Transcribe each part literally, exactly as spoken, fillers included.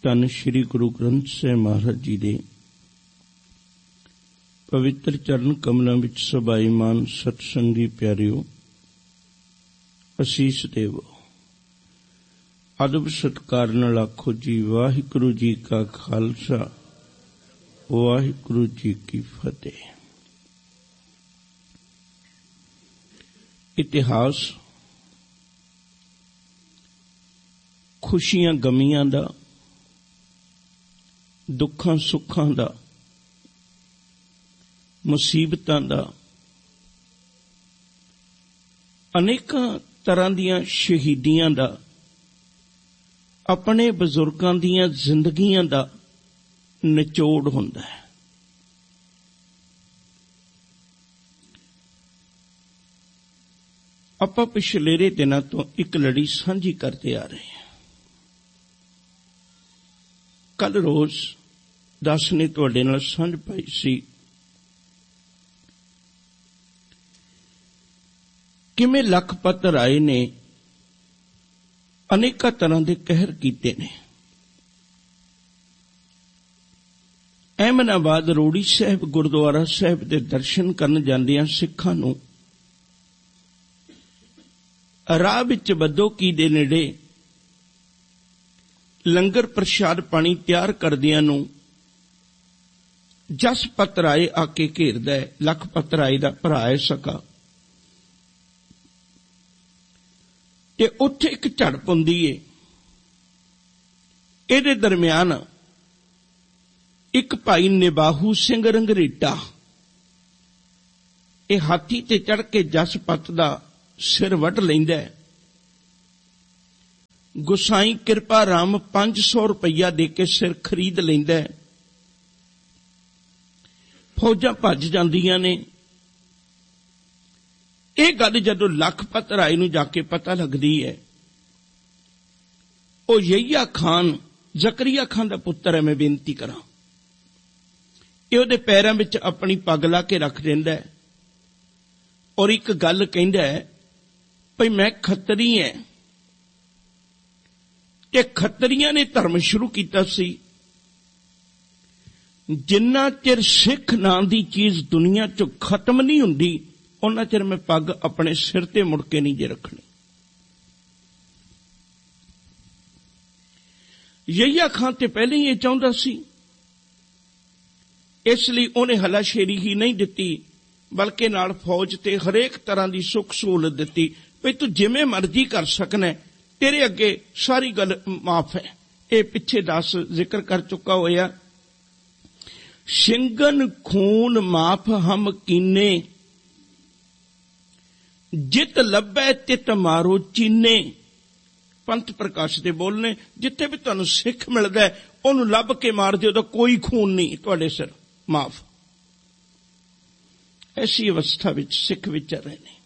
ਧੰਨ ਸ਼੍ਰੀ ਗੁਰੂ ਗ੍ਰੰਥ ਸਾਹਿਬ ਮਹਾਰਾਜ ਜੀ ਦੇ ਪਵਿੱਤਰ ਚਰਨ ਕਮਲਾਂ ਵਿੱਚ ਸਭਾਈਮਾਨ ਸਤਸੰਗੀ ਪਿਆਰਿਓ, ਅਸੀਸ ਦੇਵੋ। ਅਦਬ ਸਤਿਕਾਰ ਨਾਲ ਆਖੋ ਜੀ ਵਾਹਿਗੁਰੂ ਜੀ ਕਾ ਖਾਲਸਾ, ਵਾਹਿਗੁਰੂ ਜੀ ਕੀ ਫਤਿਹ। ਇਤਿਹਾਸ ਖੁਸ਼ੀਆਂ ਗਮੀਆਂ ਦਾ, ਦੁੱਖਾਂ ਸੁੱਖਾਂ ਦਾ, ਮੁਸੀਬਤਾਂ ਦਾ, ਅਨੇਕਾਂ ਤਰ੍ਹਾਂ ਦੀਆਂ ਸ਼ਹੀਦੀਆਂ ਦਾ, ਆਪਣੇ ਬਜ਼ੁਰਗਾਂ ਦੀਆਂ ਜ਼ਿੰਦਗੀਆਂ ਦਾ ਨਿਚੋੜ ਹੁੰਦਾ ਹੈ। ਆਪਾਂ ਪਿਛਲੇ ਦਿਨਾਂ ਤੋਂ ਇੱਕ ਲੜੀ ਸਾਂਝੀ ਕਰਦੇ ਆ ਰਹੇ ਹਾਂ। ਕੱਲ ਰੋਜ਼ ਦਸ ਨੇ ਤੁਹਾਡੇ ਨਾਲ ਸਾਂਝ ਪਾਈ ਸੀ ਕਿਵੇਂ ਲਖਪਤ ਰਾਏ ਨੇ ਅਨੇਕਾਂ ਤਰ੍ਹਾਂ ਦੇ ਕਹਿਰ ਕੀਤੇ ਨੇ। ਅਹਿਮਦਾਬਾਦ ਰੋੜੀ ਸਾਹਿਬ ਗੁਰਦੁਆਰਾ ਸਾਹਿਬ ਦੇ ਦਰਸ਼ਨ ਕਰਨ ਜਾਂਦਿਆਂ ਸਿੱਖਾਂ ਨੂੰ ਰਾਹ ਵਿੱਚ ਬੱਦੋਕੀ ਦੇ ਨੇੜੇ ਲੰਗਰ ਪ੍ਰਸ਼ਾਦ ਪਾਣੀ ਤਿਆਰ ਕਰਦਿਆਂ ਨੂੰ ਜਸਪਤ ਰਾਏ ਆ ਕੇ ਘੇਰਦਾ ਹੈ। ਲਖਪਤ ਰਾਏ ਦਾ ਭਰਾ ਹੈ ਸਕਾ, ਤੇ ਉੱਥੇ ਇੱਕ ਝੜਪ ਹੁੰਦੀ ਏ। ਇਹਦੇ ਦਰਮਿਆਨ ਇੱਕ ਭਾਈ ਨਿਬਾਹੂ ਸਿੰਘ ਰੰਗਰੇਟਾ ਇਹ ਹਾਥੀ ਤੇ ਚੜ੍ਹ ਕੇ ਜਸਪਤ ਦਾ ਸਿਰ ਵੱਢ ਲੈਂਦਾ ਹੈ। ਗੁਸਾਈ ਕਿਰਪਾ ਰਾਮ ਪੰਜ ਸੌ ਰੁਪਈਆ ਦੇ ਕੇ ਸਿਰ ਖਰੀਦ ਲੈਂਦਾ ਹੈ। ਫੌਜਾਂ ਭੱਜ ਜਾਂਦੀਆਂ ਨੇ। ਇਹ ਗੱਲ ਜਦੋਂ ਲਖਪਤ ਰਾਏ ਨੂੰ ਜਾ ਕੇ ਪਤਾ ਲੱਗਦੀ ਹੈ, ਉਹ ਯਹੀਆ ਖਾਨ, ਜ਼ਕਰੀਆ ਖਾਨ ਦਾ ਪੁੱਤਰ ਹੈ, ਮੈਂ ਬੇਨਤੀ ਕਰਾਂ, ਇਹ ਉਹਦੇ ਪੈਰਾਂ ਵਿੱਚ ਆਪਣੀ ਪੱਗ ਲਾ ਕੇ ਰੱਖ ਦਿੰਦਾ ਹੈ ਔਰ ਇੱਕ ਗੱਲ ਕਹਿੰਦਾ ਹੈ ਭਈ ਮੈਂ ਖੱਤਰੀ ਹੈ। ਤੇ ਖੱਤਰੀਆਂ ਨੇ ਧਰਮ ਸ਼ੁਰੂ ਕੀਤਾ ਸੀ, ਜਿੰਨਾ ਚਿਰ ਸਿੱਖ ਨਾਂ ਦੀ ਚੀਜ਼ ਦੁਨੀਆ 'ਚੋਂ ਖਤਮ ਨਹੀਂ ਹੁੰਦੀ ਉਹਨਾਂ ਚਿਰ ਮੈਂ ਪੱਗ ਆਪਣੇ ਸਿਰ ਤੇ ਮੁੜ ਕੇ ਨਹੀਂ ਜੇ ਰੱਖਣੀ। ਯਹੀਆ ਖਾਨ ਤੇ ਪਹਿਲੇ ਹੀ ਇਹ ਚਾਹੁੰਦਾ ਸੀ, ਇਸ ਲਈ ਉਹਨੇ ਹਲਾਸ਼ੇਰੀ ਹੀ ਨਹੀਂ ਦਿੱਤੀ, ਬਲਕਿ ਨਾਲ ਫੌਜ ਤੇ ਹਰੇਕ ਤਰ੍ਹਾਂ ਦੀ ਸੁੱਖ ਸਹੂਲਤ ਦਿੱਤੀ ਵੀ ਤੂੰ ਜਿਵੇਂ ਮਰਜ਼ੀ ਕਰ ਸਕਣਾ, ਤੇਰੇ ਅੱਗੇ ਸਾਰੀ ਗੱਲ ਮਾਫ ਹੈ। ਇਹ ਪਿੱਛੇ ਦਸ ਜ਼ਿਕਰ ਕਰ ਚੁੱਕਾ ਹੋਇਆ। ਸਿੰਘਨ ਖੂਨ ਮਾਫ ਹਮ ਕੀਨੇ, ਜਿਤ ਲੱਭੈ ਤਿਤ ਮਾਰੋ ਚੀਨੇ। ਪੰਥ ਪ੍ਰਕਾਸ਼ ਦੇ ਬੋਲਨੇ, ਜਿੱਥੇ ਵੀ ਤੁਹਾਨੂੰ ਸਿੱਖ ਮਿਲਦਾ ਉਹਨੂੰ ਲੱਭ ਕੇ ਮਾਰ ਦਿਓ, ਉਹਦਾ ਕੋਈ ਖੂਨ ਨਹੀਂ ਤੁਹਾਡੇ ਸਿਰ, ਮਾਫ। ਐਸੀ ਅਵਸਥਾ ਵਿੱਚ ਸਿੱਖ ਵਿਚਰ ਰਹੇ ਨੇ।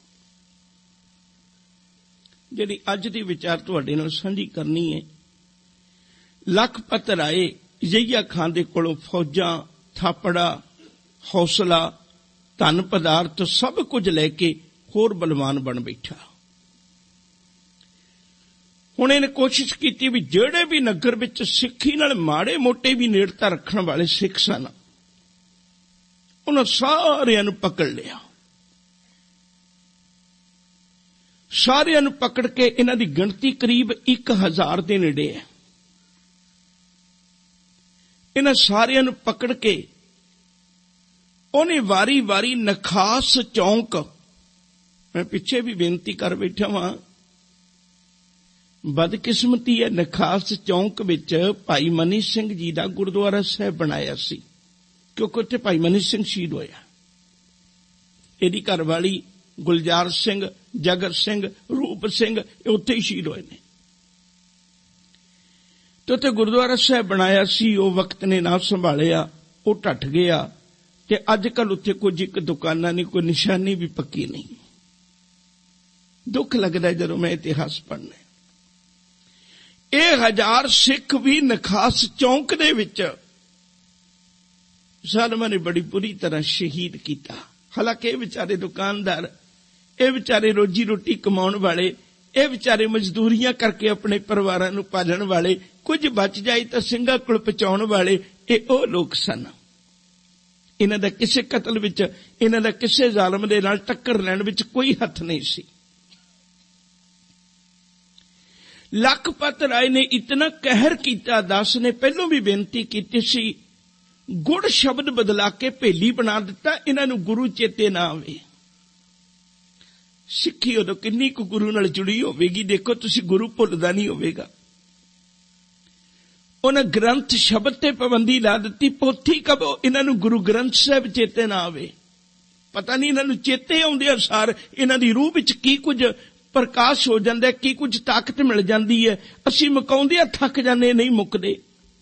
ਜਿਹੜੀ ਅੱਜ ਦੀ ਵਿਚਾਰ ਤੁਹਾਡੇ ਨਾਲ ਸਾਂਝੀ ਕਰਨੀ ਹੈ, ਲਖਪਤ ਰਾਏ ਯਹੀਆ ਖਾਨ ਦੇ ਕੋਲੋਂ ਫੌਜਾਂ, ਥਾਪੜਾ, ਹੌਸਲਾ, ਧਨ ਪਦਾਰਥ ਸਭ ਕੁਝ ਲੈ ਕੇ ਹੋਰ ਬਲਵਾਨ ਬਣ ਬੈਠਾ। ਹੁਣ ਇਹਨੇ ਕੋਸ਼ਿਸ਼ ਕੀਤੀ ਵੀ ਜਿਹੜੇ ਵੀ ਨਗਰ ਵਿੱਚ ਸਿੱਖੀ ਨਾਲ ਮਾੜੇ ਮੋਟੇ ਵੀ ਨੇੜਤਾ ਰੱਖਣ ਵਾਲੇ ਸਿੱਖ ਸਨ, ਉਹਨਾਂ ਸਾਰਿਆਂ ਨੂੰ ਪਕੜ ਲਿਆ। ਸਾਰਿਆਂ ਨੂੰ ਪਕੜ ਕੇ ਇਹਨਾਂ ਦੀ ਗਿਣਤੀ ਕਰੀਬ ਇੱਕ ਹਜ਼ਾਰ ਦੇ ਨੇੜੇ ਹੈ। ਇਹਨਾਂ ਸਾਰਿਆਂ ਨੂੰ ਪਕੜ ਕੇ ਉਹਨੇ ਵਾਰੀ ਵਾਰੀ ਨਖਾਸ ਚੌਂਕ, ਮੈਂ ਪਿੱਛੇ ਵੀ ਬੇਨਤੀ ਕਰ ਬੈਠਾ ਵਾਂ, ਬਦਕਿਸਮਤੀ ਹੈ, ਨਖਾਸ ਚੌਂਕ ਵਿੱਚ ਭਾਈ ਮਨੀ ਸਿੰਘ ਜੀ ਦਾ ਗੁਰਦੁਆਰਾ ਸਾਹਿਬ ਬਣਾਇਆ ਸੀ, ਕਿਉਂਕਿ ਉੱਥੇ ਭਾਈ ਮਨੀ ਸਿੰਘ ਸ਼ਹੀਦ ਹੋਇਆ। ਇਹਦੀ ਘਰਵਾਲੀ ਗੁਲਜ਼ਾਰ ਸਿੰਘ, ਜਗਤ ਸਿੰਘ, ਰੂਪ ਸਿੰਘ ਇਹ ਉੱਥੇ ਹੀ ਸ਼ਹੀਦ ਹੋਏ ਨੇ। ਤੇ ਉੱਥੇ ਗੁਰਦੁਆਰਾ ਸਾਹਿਬ ਬਣਾਇਆ ਸੀ, ਉਹ ਵਕਤ ਨੇ ਨਾ ਸੰਭਾਲਿਆ, ਉਹ ਢੱਠ ਗਿਆ ਤੇ ਅੱਜ ਕੱਲ ਉੱਥੇ ਕੁਝ ਇੱਕ ਦੁਕਾਨਾਂ ਨਹੀਂ, ਕੋਈ ਨਿਸ਼ਾਨੀ ਵੀ ਪੱਕੀ ਨਹੀਂ। ਦੁੱਖ ਲੱਗਦਾ ਜਦੋਂ ਮੈਂ ਇਤਿਹਾਸ ਪੜ੍ਹਨਾ। ਇਹ ਹਜ਼ਾਰ ਸਿੱਖ ਵੀ ਨਖਾਸ ਚੌਂਕ ਦੇ ਵਿੱਚ ਜ਼ਾਲਮਾਂ ਨੇ ਬੜੀ ਬੁਰੀ ਤਰ੍ਹਾਂ ਸ਼ਹੀਦ ਕੀਤਾ। ਹਾਲਾਂਕਿ ਇਹ ਵਿਚਾਰੇ ਦੁਕਾਨਦਾਰ, ਇਹ ਵਿਚਾਰੇ ਰੋਜੀ ਰੋਟੀ ਕਮਾਉਣ ਵਾਲੇ, ਇਹ ਵਿਚਾਰੇ ਮਜ਼ਦੂਰੀਆਂ ਕਰਕੇ ਆਪਣੇ ਪਰਿਵਾਰਾਂ ਨੂੰ ਪਾਲਣ ਵਾਲੇ, ਕੁਝ ਬਚ ਜਾਏ ਤਾਂ ਸਿੰਘਾਂ ਕੋਲ ਪਹੁੰਚਾਉਣ ਵਾਲੇ ਇਹ ਉਹ ਲੋਕ ਸਨ। ਇਹਨਾਂ ਦਾ ਕਿਸੇ ਕਤਲ ਵਿੱਚ, ਇਹਨਾਂ ਦਾ ਕਿਸੇ ਜ਼ਾਲਮ ਦੇ ਨਾਲ ਟੱਕਰ ਲੈਣ ਵਿੱਚ ਕੋਈ ਹੱਥ ਨਹੀਂ ਸੀ। ਲਖਪਤ ਰਾਏ ਨੇ ਇਤਨਾ ਕਹਿਰ ਕੀਤਾ। ਦਾਸ ਨੇ ਪਹਿਲੋਂ ਵੀ ਬੇਨਤੀ ਕੀਤੀ ਸੀ, ਗੁੜ ਸ਼ਬਦ ਬਦਲਾ ਕੇ ਭੇਲੀ ਬਣਾ ਦਿੱਤਾ, ਇਹਨਾਂ ਨੂੰ ਗੁਰੂ ਚੇਤੇ ਨਾ ਆਵੇ। ਸਿੱਖੀ ਉਦੋਂ ਕਿੰਨੀ ਕੁ ਗੁਰੂ ਨਾਲ ਜੁੜੀ ਹੋਵੇਗੀ, ਦੇਖੋ ਤੁਸੀਂ, ਗੁਰੂ ਭੁੱਲਦਾ ਨਹੀਂ ਹੋਵੇਗਾ। ਉਹਨਾਂ ਗ੍ਰੰਥ ਸ਼ਬਦ ਤੇ ਪਾਬੰਦੀ ਲਾ ਦਿੱਤੀ, ਪੋਥੀ ਕਬੋ ਇਹਨਾਂ ਨੂੰ ਗੁਰੂ ਗ੍ਰੰਥ ਸਾਹਿਬ ਚੇਤੇ ਨਾ ਆਵੇ। ਪਤਾ ਨਹੀਂ ਇਹਨਾਂ ਨੂੰ ਚੇਤੇ ਆਉਂਦੇ ਅਨੁਸਾਰ ਇਹਨਾਂ ਦੀ ਰੂਹ ਵਿੱਚ ਕੀ ਕੁਝ ਪ੍ਰਕਾਸ਼ ਹੋ ਜਾਂਦਾ, ਕੀ ਕੁਝ ਤਾਕਤ ਮਿਲ ਜਾਂਦੀ ਹੈ। ਅਸੀਂ ਮੁਕਾਉਂਦੇ ਥੱਕ ਜਾਂਦੇ, ਨਹੀਂ ਮੁੱਕਦੇ।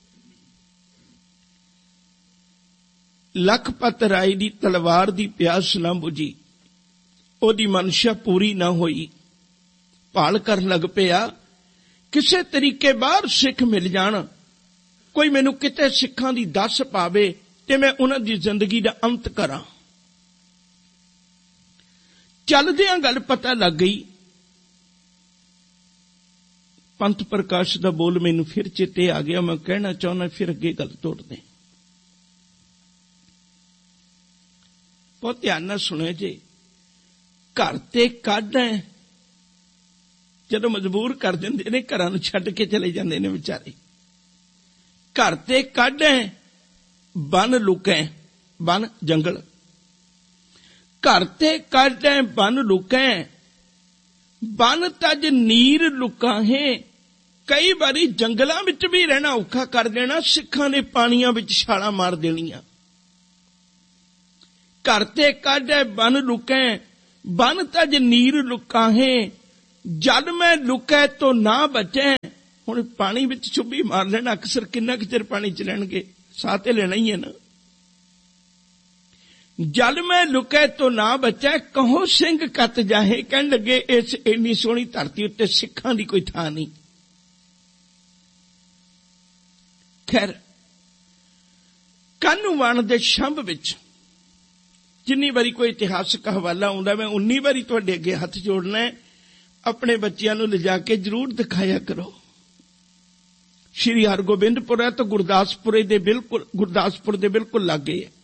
ਲਖਪਤ ਰਾਏ ਦੀ ਤਲਵਾਰ ਦੀ ਪਿਆਸ ਨਾ ਬੁਝੀ, ਉਹਦੀ ਮਨਸ਼ਾ ਪੂਰੀ ਨਾ ਹੋਈ। ਭਾਲ ਕਰਨ ਲੱਗ ਪਿਆ, ਕਿਸੇ ਤਰੀਕੇ ਬਾਹਰ ਸਿੱਖ ਮਿਲ ਜਾਣ, ਕੋਈ ਮੈਨੂੰ ਕਿਤੇ ਸਿੱਖਾਂ ਦੀ ਦੱਸ ਪਾਵੇ ਤੇ ਮੈਂ ਉਹਨਾਂ ਦੀ ਜ਼ਿੰਦਗੀ ਦਾ ਅੰਤ ਕਰਾਂ। ਚੱਲਦਿਆਂ ਗੱਲ ਪਤਾ ਲੱਗ ਗਈ। ਪੰਥ ਪ੍ਰਕਾਸ਼ ਦਾ ਬੋਲ ਮੈਨੂੰ ਫਿਰ ਚੇਤੇ ਆ ਗਿਆ, ਮੈਂ ਕਹਿਣਾ ਚਾਹੁੰਦਾ, ਫਿਰ ਅੱਗੇ ਗੱਲ ਤੋੜਦੇ। ਬਹੁਤ ਧਿਆਨ ਨਾਲ ਸੁਣਿਓ ਜੀ। ਘਰ ਤੇ ਕੱਢ ਹੈ, ਜਦੋਂ ਮਜਬੂਰ ਕਰ ਦਿੰਦੇ ਨੇ, ਘਰਾਂ ਨੂੰ ਛੱਡ ਕੇ ਚਲੇ ਜਾਂਦੇ ਨੇ ਵਿਚਾਰੇ। ਘਰ ਤੇ ਕੱਢ ਹੈ, ਬਨ ਲੁਕੈ, ਬਨ ਜੰਗਲ। ਘਰ ਤੇ ਕੱਢ ਹੈ, ਬਨ ਲੁਕੈ, ਬਨ ਤਜ ਨੀਰ ਲੁਕਾਹੇ। ਕਈ ਵਾਰੀ ਜੰਗਲਾਂ ਵਿੱਚ ਵੀ ਰਹਿਣਾ ਔਖਾ ਕਰ ਦੇਣਾ, ਸਿੱਖਾਂ ਨੇ ਪਾਣੀਆਂ ਵਿੱਚ ਛਾਲਾਂ ਮਾਰ ਦੇਣੀਆਂ। ਘਰ ਤੇ ਕੱਢ ਹੈ, ਬਨ ਲੁਕੈ, ਬਨ ਤਜ ਨੀਰ ਲੁਕਾਹੇ। ਜਦ ਮੈਂ ਲੁਕੈ ਤੋ ਨਾ ਬਚੈ। ਹੁਣ ਪਾਣੀ ਵਿੱਚ ਚੁੱਭੀ ਮਾਰ ਲੈਣਾ, ਅਕਸਰ ਕਿੰਨਾ ਕੁ ਚਿਰ ਪਾਣੀ ਚ ਲੈਣਗੇ, ਸਾਹ ਤੇ ਲੈਣਾ ਹੀ ਹੈ ਨਾ। ਜਲ ਮੈਂ ਲੁਕੈ ਤੋ ਨਾ ਬਚੈ, ਕਹੋ ਸਿੰਘ ਕੱਤ ਜਾਹੇ। ਕਹਿਣ ਲੱਗੇ ਇਸ ਇੰਨੀ ਸੋਹਣੀ ਧਰਤੀ ਉੱਤੇ ਸਿੱਖਾਂ ਦੀ ਕੋਈ ਥਾਂ ਨਹੀਂ। ਖੈਰ, ਕਾਹਨੂੰਵਾਨ ਦੇ ਸ਼ੰਭ ਵਿੱਚ ਜਿੰਨੀ ਵਾਰੀ ਕੋਈ ਇਤਿਹਾਸਕ ਹਵਾਲਾ ਆਉਂਦਾ, ਮੈਂ ਉਨੀ ਵਾਰੀ ਤੁਹਾਡੇ ਅੱਗੇ ਹੱਥ ਜੋੜਨਾ ਹੈ। ਆਪਣੇ ਬੱਚਿਆਂ ਨੂੰ ਲਿਜਾ ਕੇ ਜ਼ਰੂਰ ਦਿਖਾਇਆ ਕਰੋ। ਸ਼੍ਰੀ ਹਰਗੋਬਿੰਦਪੁਰ ਹੈ ਤਾਂ ਗੁਰਦਾਸਪੁਰੇ ਦੇ ਬਿਲਕੁਲ, ਗੁਰਦਾਸਪੁਰ ਦੇ ਬਿਲਕੁਲ ਲਾਗੇ ਹੈ।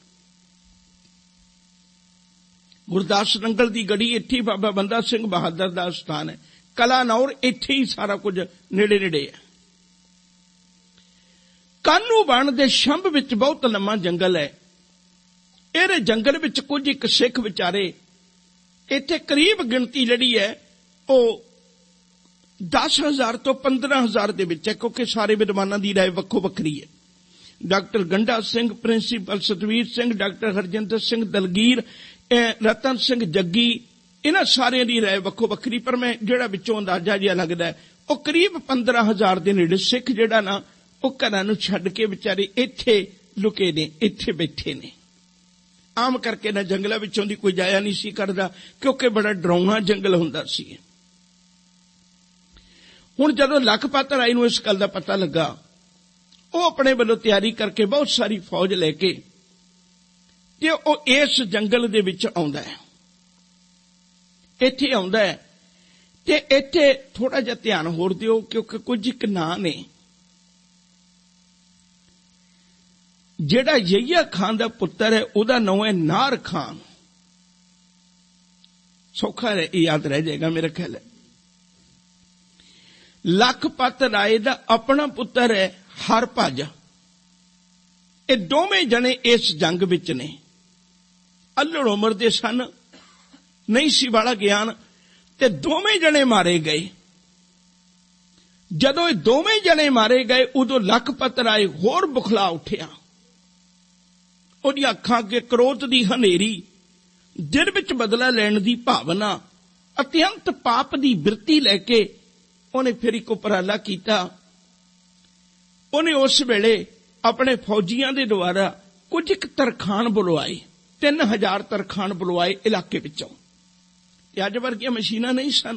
ਗੁਰਦਾਸ ਨੰਗਲ ਦੀ ਗੜੀ ਇੱਥੇ ਬਾਬਾ ਬੰਦਾ ਸਿੰਘ ਬਹਾਦਰ ਦਾ ਸਥਾਨ ਹੈ। ਕਲਾਨੌਰ ਇੱਥੇ ਹੀ ਸਾਰਾ ਕੁਝ ਨੇੜੇ ਨੇੜੇ ਹੈ। ਕਾਹਨੂੰਵਾਨ ਦੇ ਸ਼ੰਭ ਵਿੱਚ ਬਹੁਤ ਲੰਮਾ ਜੰਗਲ ਹੈ। ਇਹਦੇ ਜੰਗਲ ਵਿੱਚ ਕੁਝ ਇੱਕ ਸਿੱਖ ਵਿਚਾਰੇ, ਇੱਥੇ ਕਰੀਬ ਗਿਣਤੀ ਜਿਹੜੀ ਹੈ ਉਹ ਦਸ ਹਜ਼ਾਰ ਤੋਂ ਪੰਦਰਾਂ ਹਜ਼ਾਰ ਦੇ ਵਿੱਚ ਹੈ, ਕਿਉਂਕਿ ਸਾਰੇ ਵਿਦਵਾਨਾਂ ਦੀ ਰਾਏ ਵੱਖੋ ਵੱਖਰੀ ਹੈ। Doctor Ganda Singh, principal Satveer Singh, doctor Harjinder Singh Dilgeer, ਰਤਨ ਸਿੰਘ ਜੱਗੀ, ਇਹਨਾਂ ਸਾਰਿਆਂ ਦੀ ਰਾਏ ਵੱਖੋ ਵੱਖਰੀ, ਪਰ ਮੈਂ ਜਿਹੜਾ ਵਿੱਚੋਂ ਅੰਦਾਜ਼ਾ ਜਿਹਾ ਲੱਗਦਾ ਹੈ ਉਹ ਕਰੀਬ ਪੰਦਰਾਂ ਹਜ਼ਾਰ ਦੇ ਨੇੜੇ ਸਿੱਖ ਜਿਹੜਾ ਨਾ ਉਹ ਘਰਾਂ ਨੂੰ ਛੱਡ ਕੇ ਵਿਚਾਰੇ ਇੱਥੇ ਲੁਕੇ ਨੇ, ਇੱਥੇ ਬੈਠੇ ਨੇ। ਆਮ ਕਰਕੇ ਨਾ ਜੰਗਲਾਂ ਵਿੱਚੋਂ ਦੀ ਕੋਈ ਜਾਇਆ ਨਹੀਂ ਸੀ ਕਰਦਾ, ਕਿਉਂਕਿ ਬੜਾ ਡਰਾਉਣਾ ਜੰਗਲ ਹੁੰਦਾ ਸੀ। ਹੁਣ ਜਦੋਂ ਲਖਪਤ ਰਾਏ ਨੂੰ ਇਸ ਗੱਲ ਦਾ ਪਤਾ ਲੱਗਾ, ਉਹ ਆਪਣੇ ਵੱਲੋਂ ਤਿਆਰੀ ਕਰਕੇ ਬਹੁਤ ਸਾਰੀ ਫੌਜ ਲੈ ਕੇ ਤੇ ਉਹ ਇਸ ਜੰਗਲ ਦੇ ਵਿੱਚ ਆਉਂਦਾ ਹੈ। ਇੱਥੇ ਆਉਂਦਾ ਹੈ ਤੇ ਇੱਥੇ ਥੋੜਾ ਜਿਹਾ ਧਿਆਨ ਹੋਰ ਦਿਓ, ਕਿਉਂਕਿ ਕੁਝ ਇੱਕ ਨਾਂ ਨੇ। ਜਿਹੜਾ ਯਹੀਆ ਖਾਨ ਦਾ ਪੁੱਤਰ ਹੈ ਉਹਦਾ ਨਾਮ ਹੈ ਨਾਰ ਖਾਨ। ਸੌਖਾ ਯਾਦ ਰਹਿ ਜਾਏਗਾ ਮੇਰਾ ਖਿਆਲ ਹੈ। ਲਖਪਤ ਰਾਏ ਦਾ ਆਪਣਾ ਪੁੱਤਰ ਹੈ ਹਰਭਜ। ਇਹ ਦੋਵੇਂ ਜਣੇ ਇਸ ਜੰਗ ਵਿੱਚ ਨੇ। ਅੱਲੜ ਉਮਰ ਦੇ ਸਨ, ਨਹੀਂ ਸੀ ਵਾਲਾ ਗਿਆਨ, ਤੇ ਦੋਵੇਂ ਜਣੇ ਮਾਰੇ ਗਏ। ਜਦੋਂ ਇਹ ਦੋਵੇਂ ਜਣੇ ਮਾਰੇ ਗਏ ਉਦੋਂ ਲਖਪਤ ਰਾਏ ਹੋਰ ਬੁਖਲਾ ਉੱਠਿਆ। ਉਹਦੀਆਂ ਅੱਖਾਂ ਅੱਗੇ ਕ੍ਰੋਧ ਦੀ ਹਨੇਰੀ, ਦਿਲ ਵਿੱਚ ਬਦਲਾ ਲੈਣ ਦੀ ਭਾਵਨਾ, ਅਤਿਅੰਤ ਪਾਪ ਦੀ ਬਿਰਤੀ ਲੈ ਕੇ ਉਹਨੇ ਫਿਰ ਇੱਕ ਉਪਰਾਲਾ ਕੀਤਾ। ਉਹਨੇ ਉਸ ਵੇਲੇ ਆਪਣੇ ਫੌਜੀਆਂ ਦੇ ਦੁਆਰਾ ਕੁਝ ਇੱਕ ਤਰਖਾਣ ਬੁਲਵਾਏ, ਤਿੰਨ ਹਜ਼ਾਰ ਤਰਖਾਣ ਬੁਲਵਾਏ ਇਲਾਕੇ ਵਿੱਚੋਂ। ਤੇ ਅੱਜ ਵਰਗੀਆਂ ਮਸ਼ੀਨਾਂ ਨਹੀਂ ਸਨ।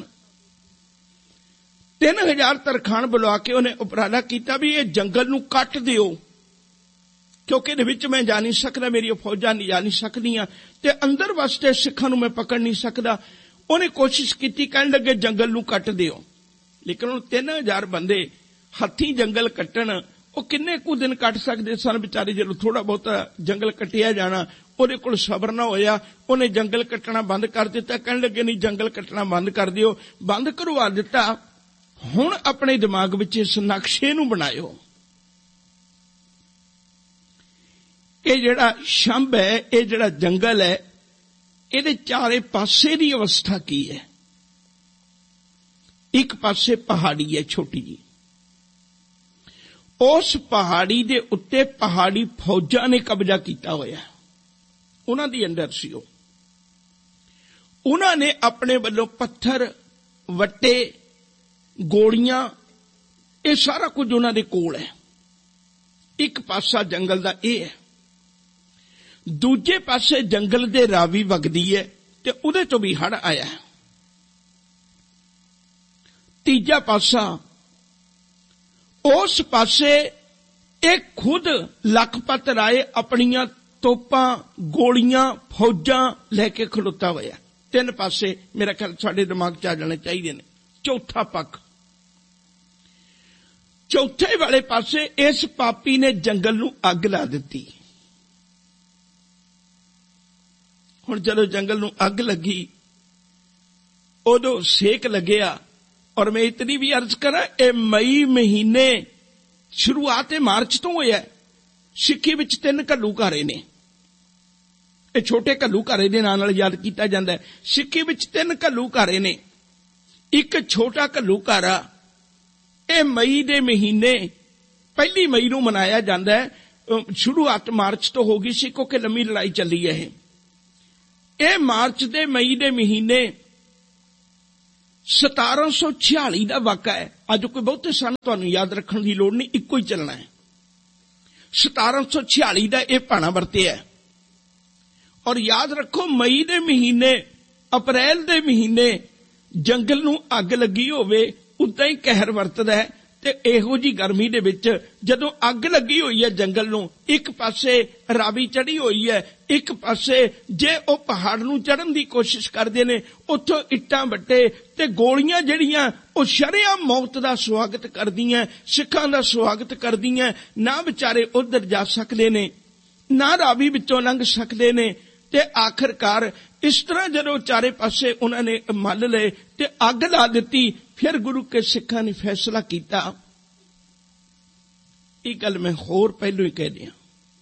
ਤਿੰਨ ਹਜ਼ਾਰ ਤਰਖਾਣ ਬੁਲਵਾ ਕੇ ਉਹਨੇ ਉਪਰਾਲਾ ਕੀਤਾ ਵੀ ਇਹ ਜੰਗਲ ਨੂੰ ਕੱਟ ਦਿਓ, ਕਿਉਂਕਿ ਇਹਦੇ ਵਿੱਚ ਮੈਂ ਜਾ ਨਹੀਂ ਸਕਦਾ, ਮੇਰੀਆਂ ਫੌਜਾਂ ਨਹੀਂ ਜਾ ਨਹੀਂ ਸਕਦੀਆਂ, ਤੇ ਅੰਦਰ ਵਾਸਤੇ ਸਿੱਖਾਂ ਨੂੰ ਮੈਂ ਪਕੜ ਨਹੀਂ ਸਕਦਾ। ਉਹਨੇ ਕੋਸ਼ਿਸ਼ ਕੀਤੀ, ਕਹਿਣ ਲੱਗੇ ਜੰਗਲ ਨੂੰ ਕੱਟ ਦਿਓ। ਲੇਕਿਨ ਹੁਣ ਤਿੰਨ ਹਜ਼ਾਰ ਬੰਦੇ ਹੱਥੀਂ ਜੰਗਲ ਕੱਟਣ, ਉਹ ਕਿੰਨੇ ਕੁ ਦਿਨ ਕੱਟ ਸਕਦੇ ਸਨ ਵਿਚਾਰੇ। ਜਦੋਂ ਥੋੜਾ ਬਹੁਤਾ ਜੰਗਲ ਕੱਟਿਆ ਜਾਣਾ, ਉਹਦੇ ਕੋਲ ਸਬਰ ਨਾ ਹੋਇਆ, ਉਹਨੇ ਜੰਗਲ ਕੱਟਣਾ ਬੰਦ ਕਰ ਦਿੱਤਾ। ਕਹਿਣ ਲੱਗੇ ਨਹੀਂ ਜੰਗਲ ਕੱਟਣਾ ਬੰਦ ਕਰ ਦਿਓ। ਬੰਦ ਕਰਵਾ ਦਿੱਤਾ। ਹੁਣ ਆਪਣੇ ਦਿਮਾਗ ਵਿੱਚ ਇਸ ਨਕਸ਼ੇ ਨੂੰ ਬਣਾਇਓ। ਇਹ ਜਿਹੜਾ ਸ਼ੰਭ ਹੈ, ਇਹ ਜਿਹੜਾ ਜੰਗਲ ਹੈ, ਇਹਦੇ ਚਾਰੇ ਪਾਸੇ ਦੀ ਅਵਸਥਾ ਕੀ ਹੈ? ਇੱਕ ਪਾਸੇ ਪਹਾੜੀ ਹੈ ਛੋਟੀ ਜੀ, ਉਸ ਪਹਾੜੀ ਦੇ ਉੱਤੇ ਪਹਾੜੀ ਫੌਜਾਂ ਨੇ ਕਬਜ਼ਾ ਕੀਤਾ ਹੋਇਆ, ਉਹਨਾਂ ਦੀ ਅੰਡਰ ਸੀ ਉਹ। ਉਹਨਾਂ ਨੇ ਆਪਣੇ ਵੱਲੋਂ ਪੱਥਰ, ਵੱਟੇ, ਗੋਲੀਆਂ, ਇਹ ਸਾਰਾ ਕੁਝ ਉਹਨਾਂ ਦੇ ਕੋਲ ਹੈ। ਇੱਕ ਪਾਸਾ ਜੰਗਲ ਦਾ ਇਹ ਹੈ। ਦੂਜੇ ਪਾਸੇ ਜੰਗਲ ਦੇ ਰਾਵੀ ਵਗਦੀ ਹੈ ਤੇ ਉਹਦੇ ਤੋਂ ਵੀ ਹੜ੍ਹ ਆਇਆ। ਤੀਜਾ ਪਾਸਾ, ਉਸ ਪਾਸੇ ਇਹ ਖੁਦ ਲਖਪਤ ਰਾਏ ਆਪਣੀਆਂ ਤੋਪਾਂ, ਗੋਲੀਆਂ, ਫੌਜਾਂ ਲੈ ਕੇ ਖਲੋਤਾ ਹੋਇਆ। ਤਿੰਨ ਪਾਸੇ ਮੇਰਾ ਖਿਆਲ ਸਾਡੇ ਦਿਮਾਗ 'ਚ ਆ ਜਾਣੇ ਚਾਹੀਦੇ ਨੇ। ਚੌਥਾ ਪੱਖ, ਚੌਥੇ ਵਾਲੇ ਪਾਸੇ ਇਸ ਪਾਪੀ ਨੇ ਜੰਗਲ ਨੂੰ ਅੱਗ ਲਾ ਦਿੱਤੀ। ਹੁਣ ਜਦੋਂ ਜੰਗਲ ਨੂੰ ਅੱਗ ਲੱਗੀ, ਉਦੋਂ ਸੇਕ ਲੱਗਿਆ। ਔਰ ਮੈਂ ਇਤਨੀ ਵੀ ਅਰਜ਼ ਕਰਾਂ, ਇਹ ਮਈ ਮਹੀਨੇ ਸ਼ੁਰੂਆਤ ਮਾਰਚ ਤੋਂ ਹੋਇਆ। ਸਿੱਖੀ ਵਿੱਚ ਤਿੰਨ ਘੱਲੂਘਾਰੇ ਨੇ, ਇਹ ਛੋਟੇ ਘੱਲੂਘਾਰੇ ਦੇ ਨਾਂ ਨਾਲ ਯਾਦ ਕੀਤਾ ਜਾਂਦਾ ਹੈ। ਸਿੱਖੀ ਵਿੱਚ ਤਿੰਨ ਘੱਲੂਘਾਰੇ ਨੇ। ਇੱਕ ਛੋਟਾ ਘੱਲੂਘਾਰਾ ਇਹ ਮਈ ਦੇ ਮਹੀਨੇ ਪਹਿਲੀ ਮਈ ਨੂੰ ਮਨਾਇਆ ਜਾਂਦਾ ਹੈ। ਸ਼ੁਰੂਆਤ ਮਾਰਚ ਤੋਂ ਹੋ ਗਈ ਸੀ ਕਿਉਂਕਿ ਲੰਮੀ ਲੜਾਈ ਚੱਲੀ ਹੈ। ਇਹ ਇਹ ਮਾਰਚ ਦੇ ਮਈ ਦੇ ਮਹੀਨੇ ਸਤਾਰਾਂ ਸੌ ਛਿਆਲੀ ਦਾ ਵਾਕਾ ਹੈ। ਅੱਜ ਕੋਈ ਬਹੁਤੇ ਸਨ ਤੁਹਾਨੂੰ ਯਾਦ ਰੱਖਣ ਦੀ ਲੋੜ ਨਹੀਂ, ਇੱਕੋ ਹੀ ਚੱਲਣਾ ਹੈ। ਸਤਾਰਾਂ ਸੌ ਛਿਆਲੀ ਦਾ ਇਹ ਭਾਣਾ ਵਰਤਿਆ। ਔਰ ਯਾਦ ਰੱਖੋ, ਮਈ ਦੇ ਮਹੀਨੇ, ਅਪ੍ਰੈਲ ਦੇ ਮਹੀਨੇ ਜੰਗਲ ਨੂੰ ਅੱਗ ਲੱਗੀ ਹੋਵੇ, ਉਦਾਂ ਹੀ ਕਹਿਰ ਵਰਤਦਾ ਹੈ। ਤੇ ਇਹੋ ਜੀ ਗਰਮੀ ਦੇ ਵਿੱਚ ਜਦੋਂ ਅੱਗ ਲੱਗੀ ਹੋਈ ਹੈ ਜੰਗਲ ਨੂੰ, ਇੱਕ ਪਾਸੇ ਰਾਵੀ ਚੜੀ ਹੋਈ ਹੈ, ਇੱਕ ਪਾਸੇ ਜੇ ਉਹ ਪਹਾੜ ਨੂੰ ਚੜ੍ਹਨ ਦੀ ਕੋਸ਼ਿਸ਼ ਕਰਦੇ ਨੇ, ਉੱਥੋਂ ਇੱਟਾਂ ਵੱਟੇ ਤੇ ਗੋਲੀਆਂ ਜਿਹੜੀਆਂ ਉਹ ਸ਼ਰੇਆਮ ਮੌਤ ਦਾ ਸਵਾਗਤ ਕਰਦੀਆਂ, ਸਿੱਖਾਂ ਦਾ ਸਵਾਗਤ ਕਰਦੀਆਂ। ਨਾ ਵਿਚਾਰੇ ਉੱਧਰ ਜਾ ਸਕਦੇ ਨੇ, ਨਾ ਰਾਵੀ ਵਿੱਚੋਂ ਲੰਘ ਸਕਦੇ ਨੇ। ਤੇ ਆਖਰਕਾਰ ਇਸ ਤਰ੍ਹਾਂ ਜਦੋਂ ਚਾਰੇ ਪਾਸੇ ਉਹਨਾਂ ਨੇ ਮੱਲ ਲਏ ਤੇ ਅੱਗ ਲਾ ਦਿੱਤੀ। ਫਿਰ ਗੁਰੂ ਕੇ ਸਿੱਖਾਂ ਨੇ ਫੈਸਲਾ ਕੀਤਾ। ਇਹ ਗੱਲ ਮੈਂ ਹੋਰ ਪਹਿਲੋਂ ਹੀ ਕਹਿ ਦਿਆਂ,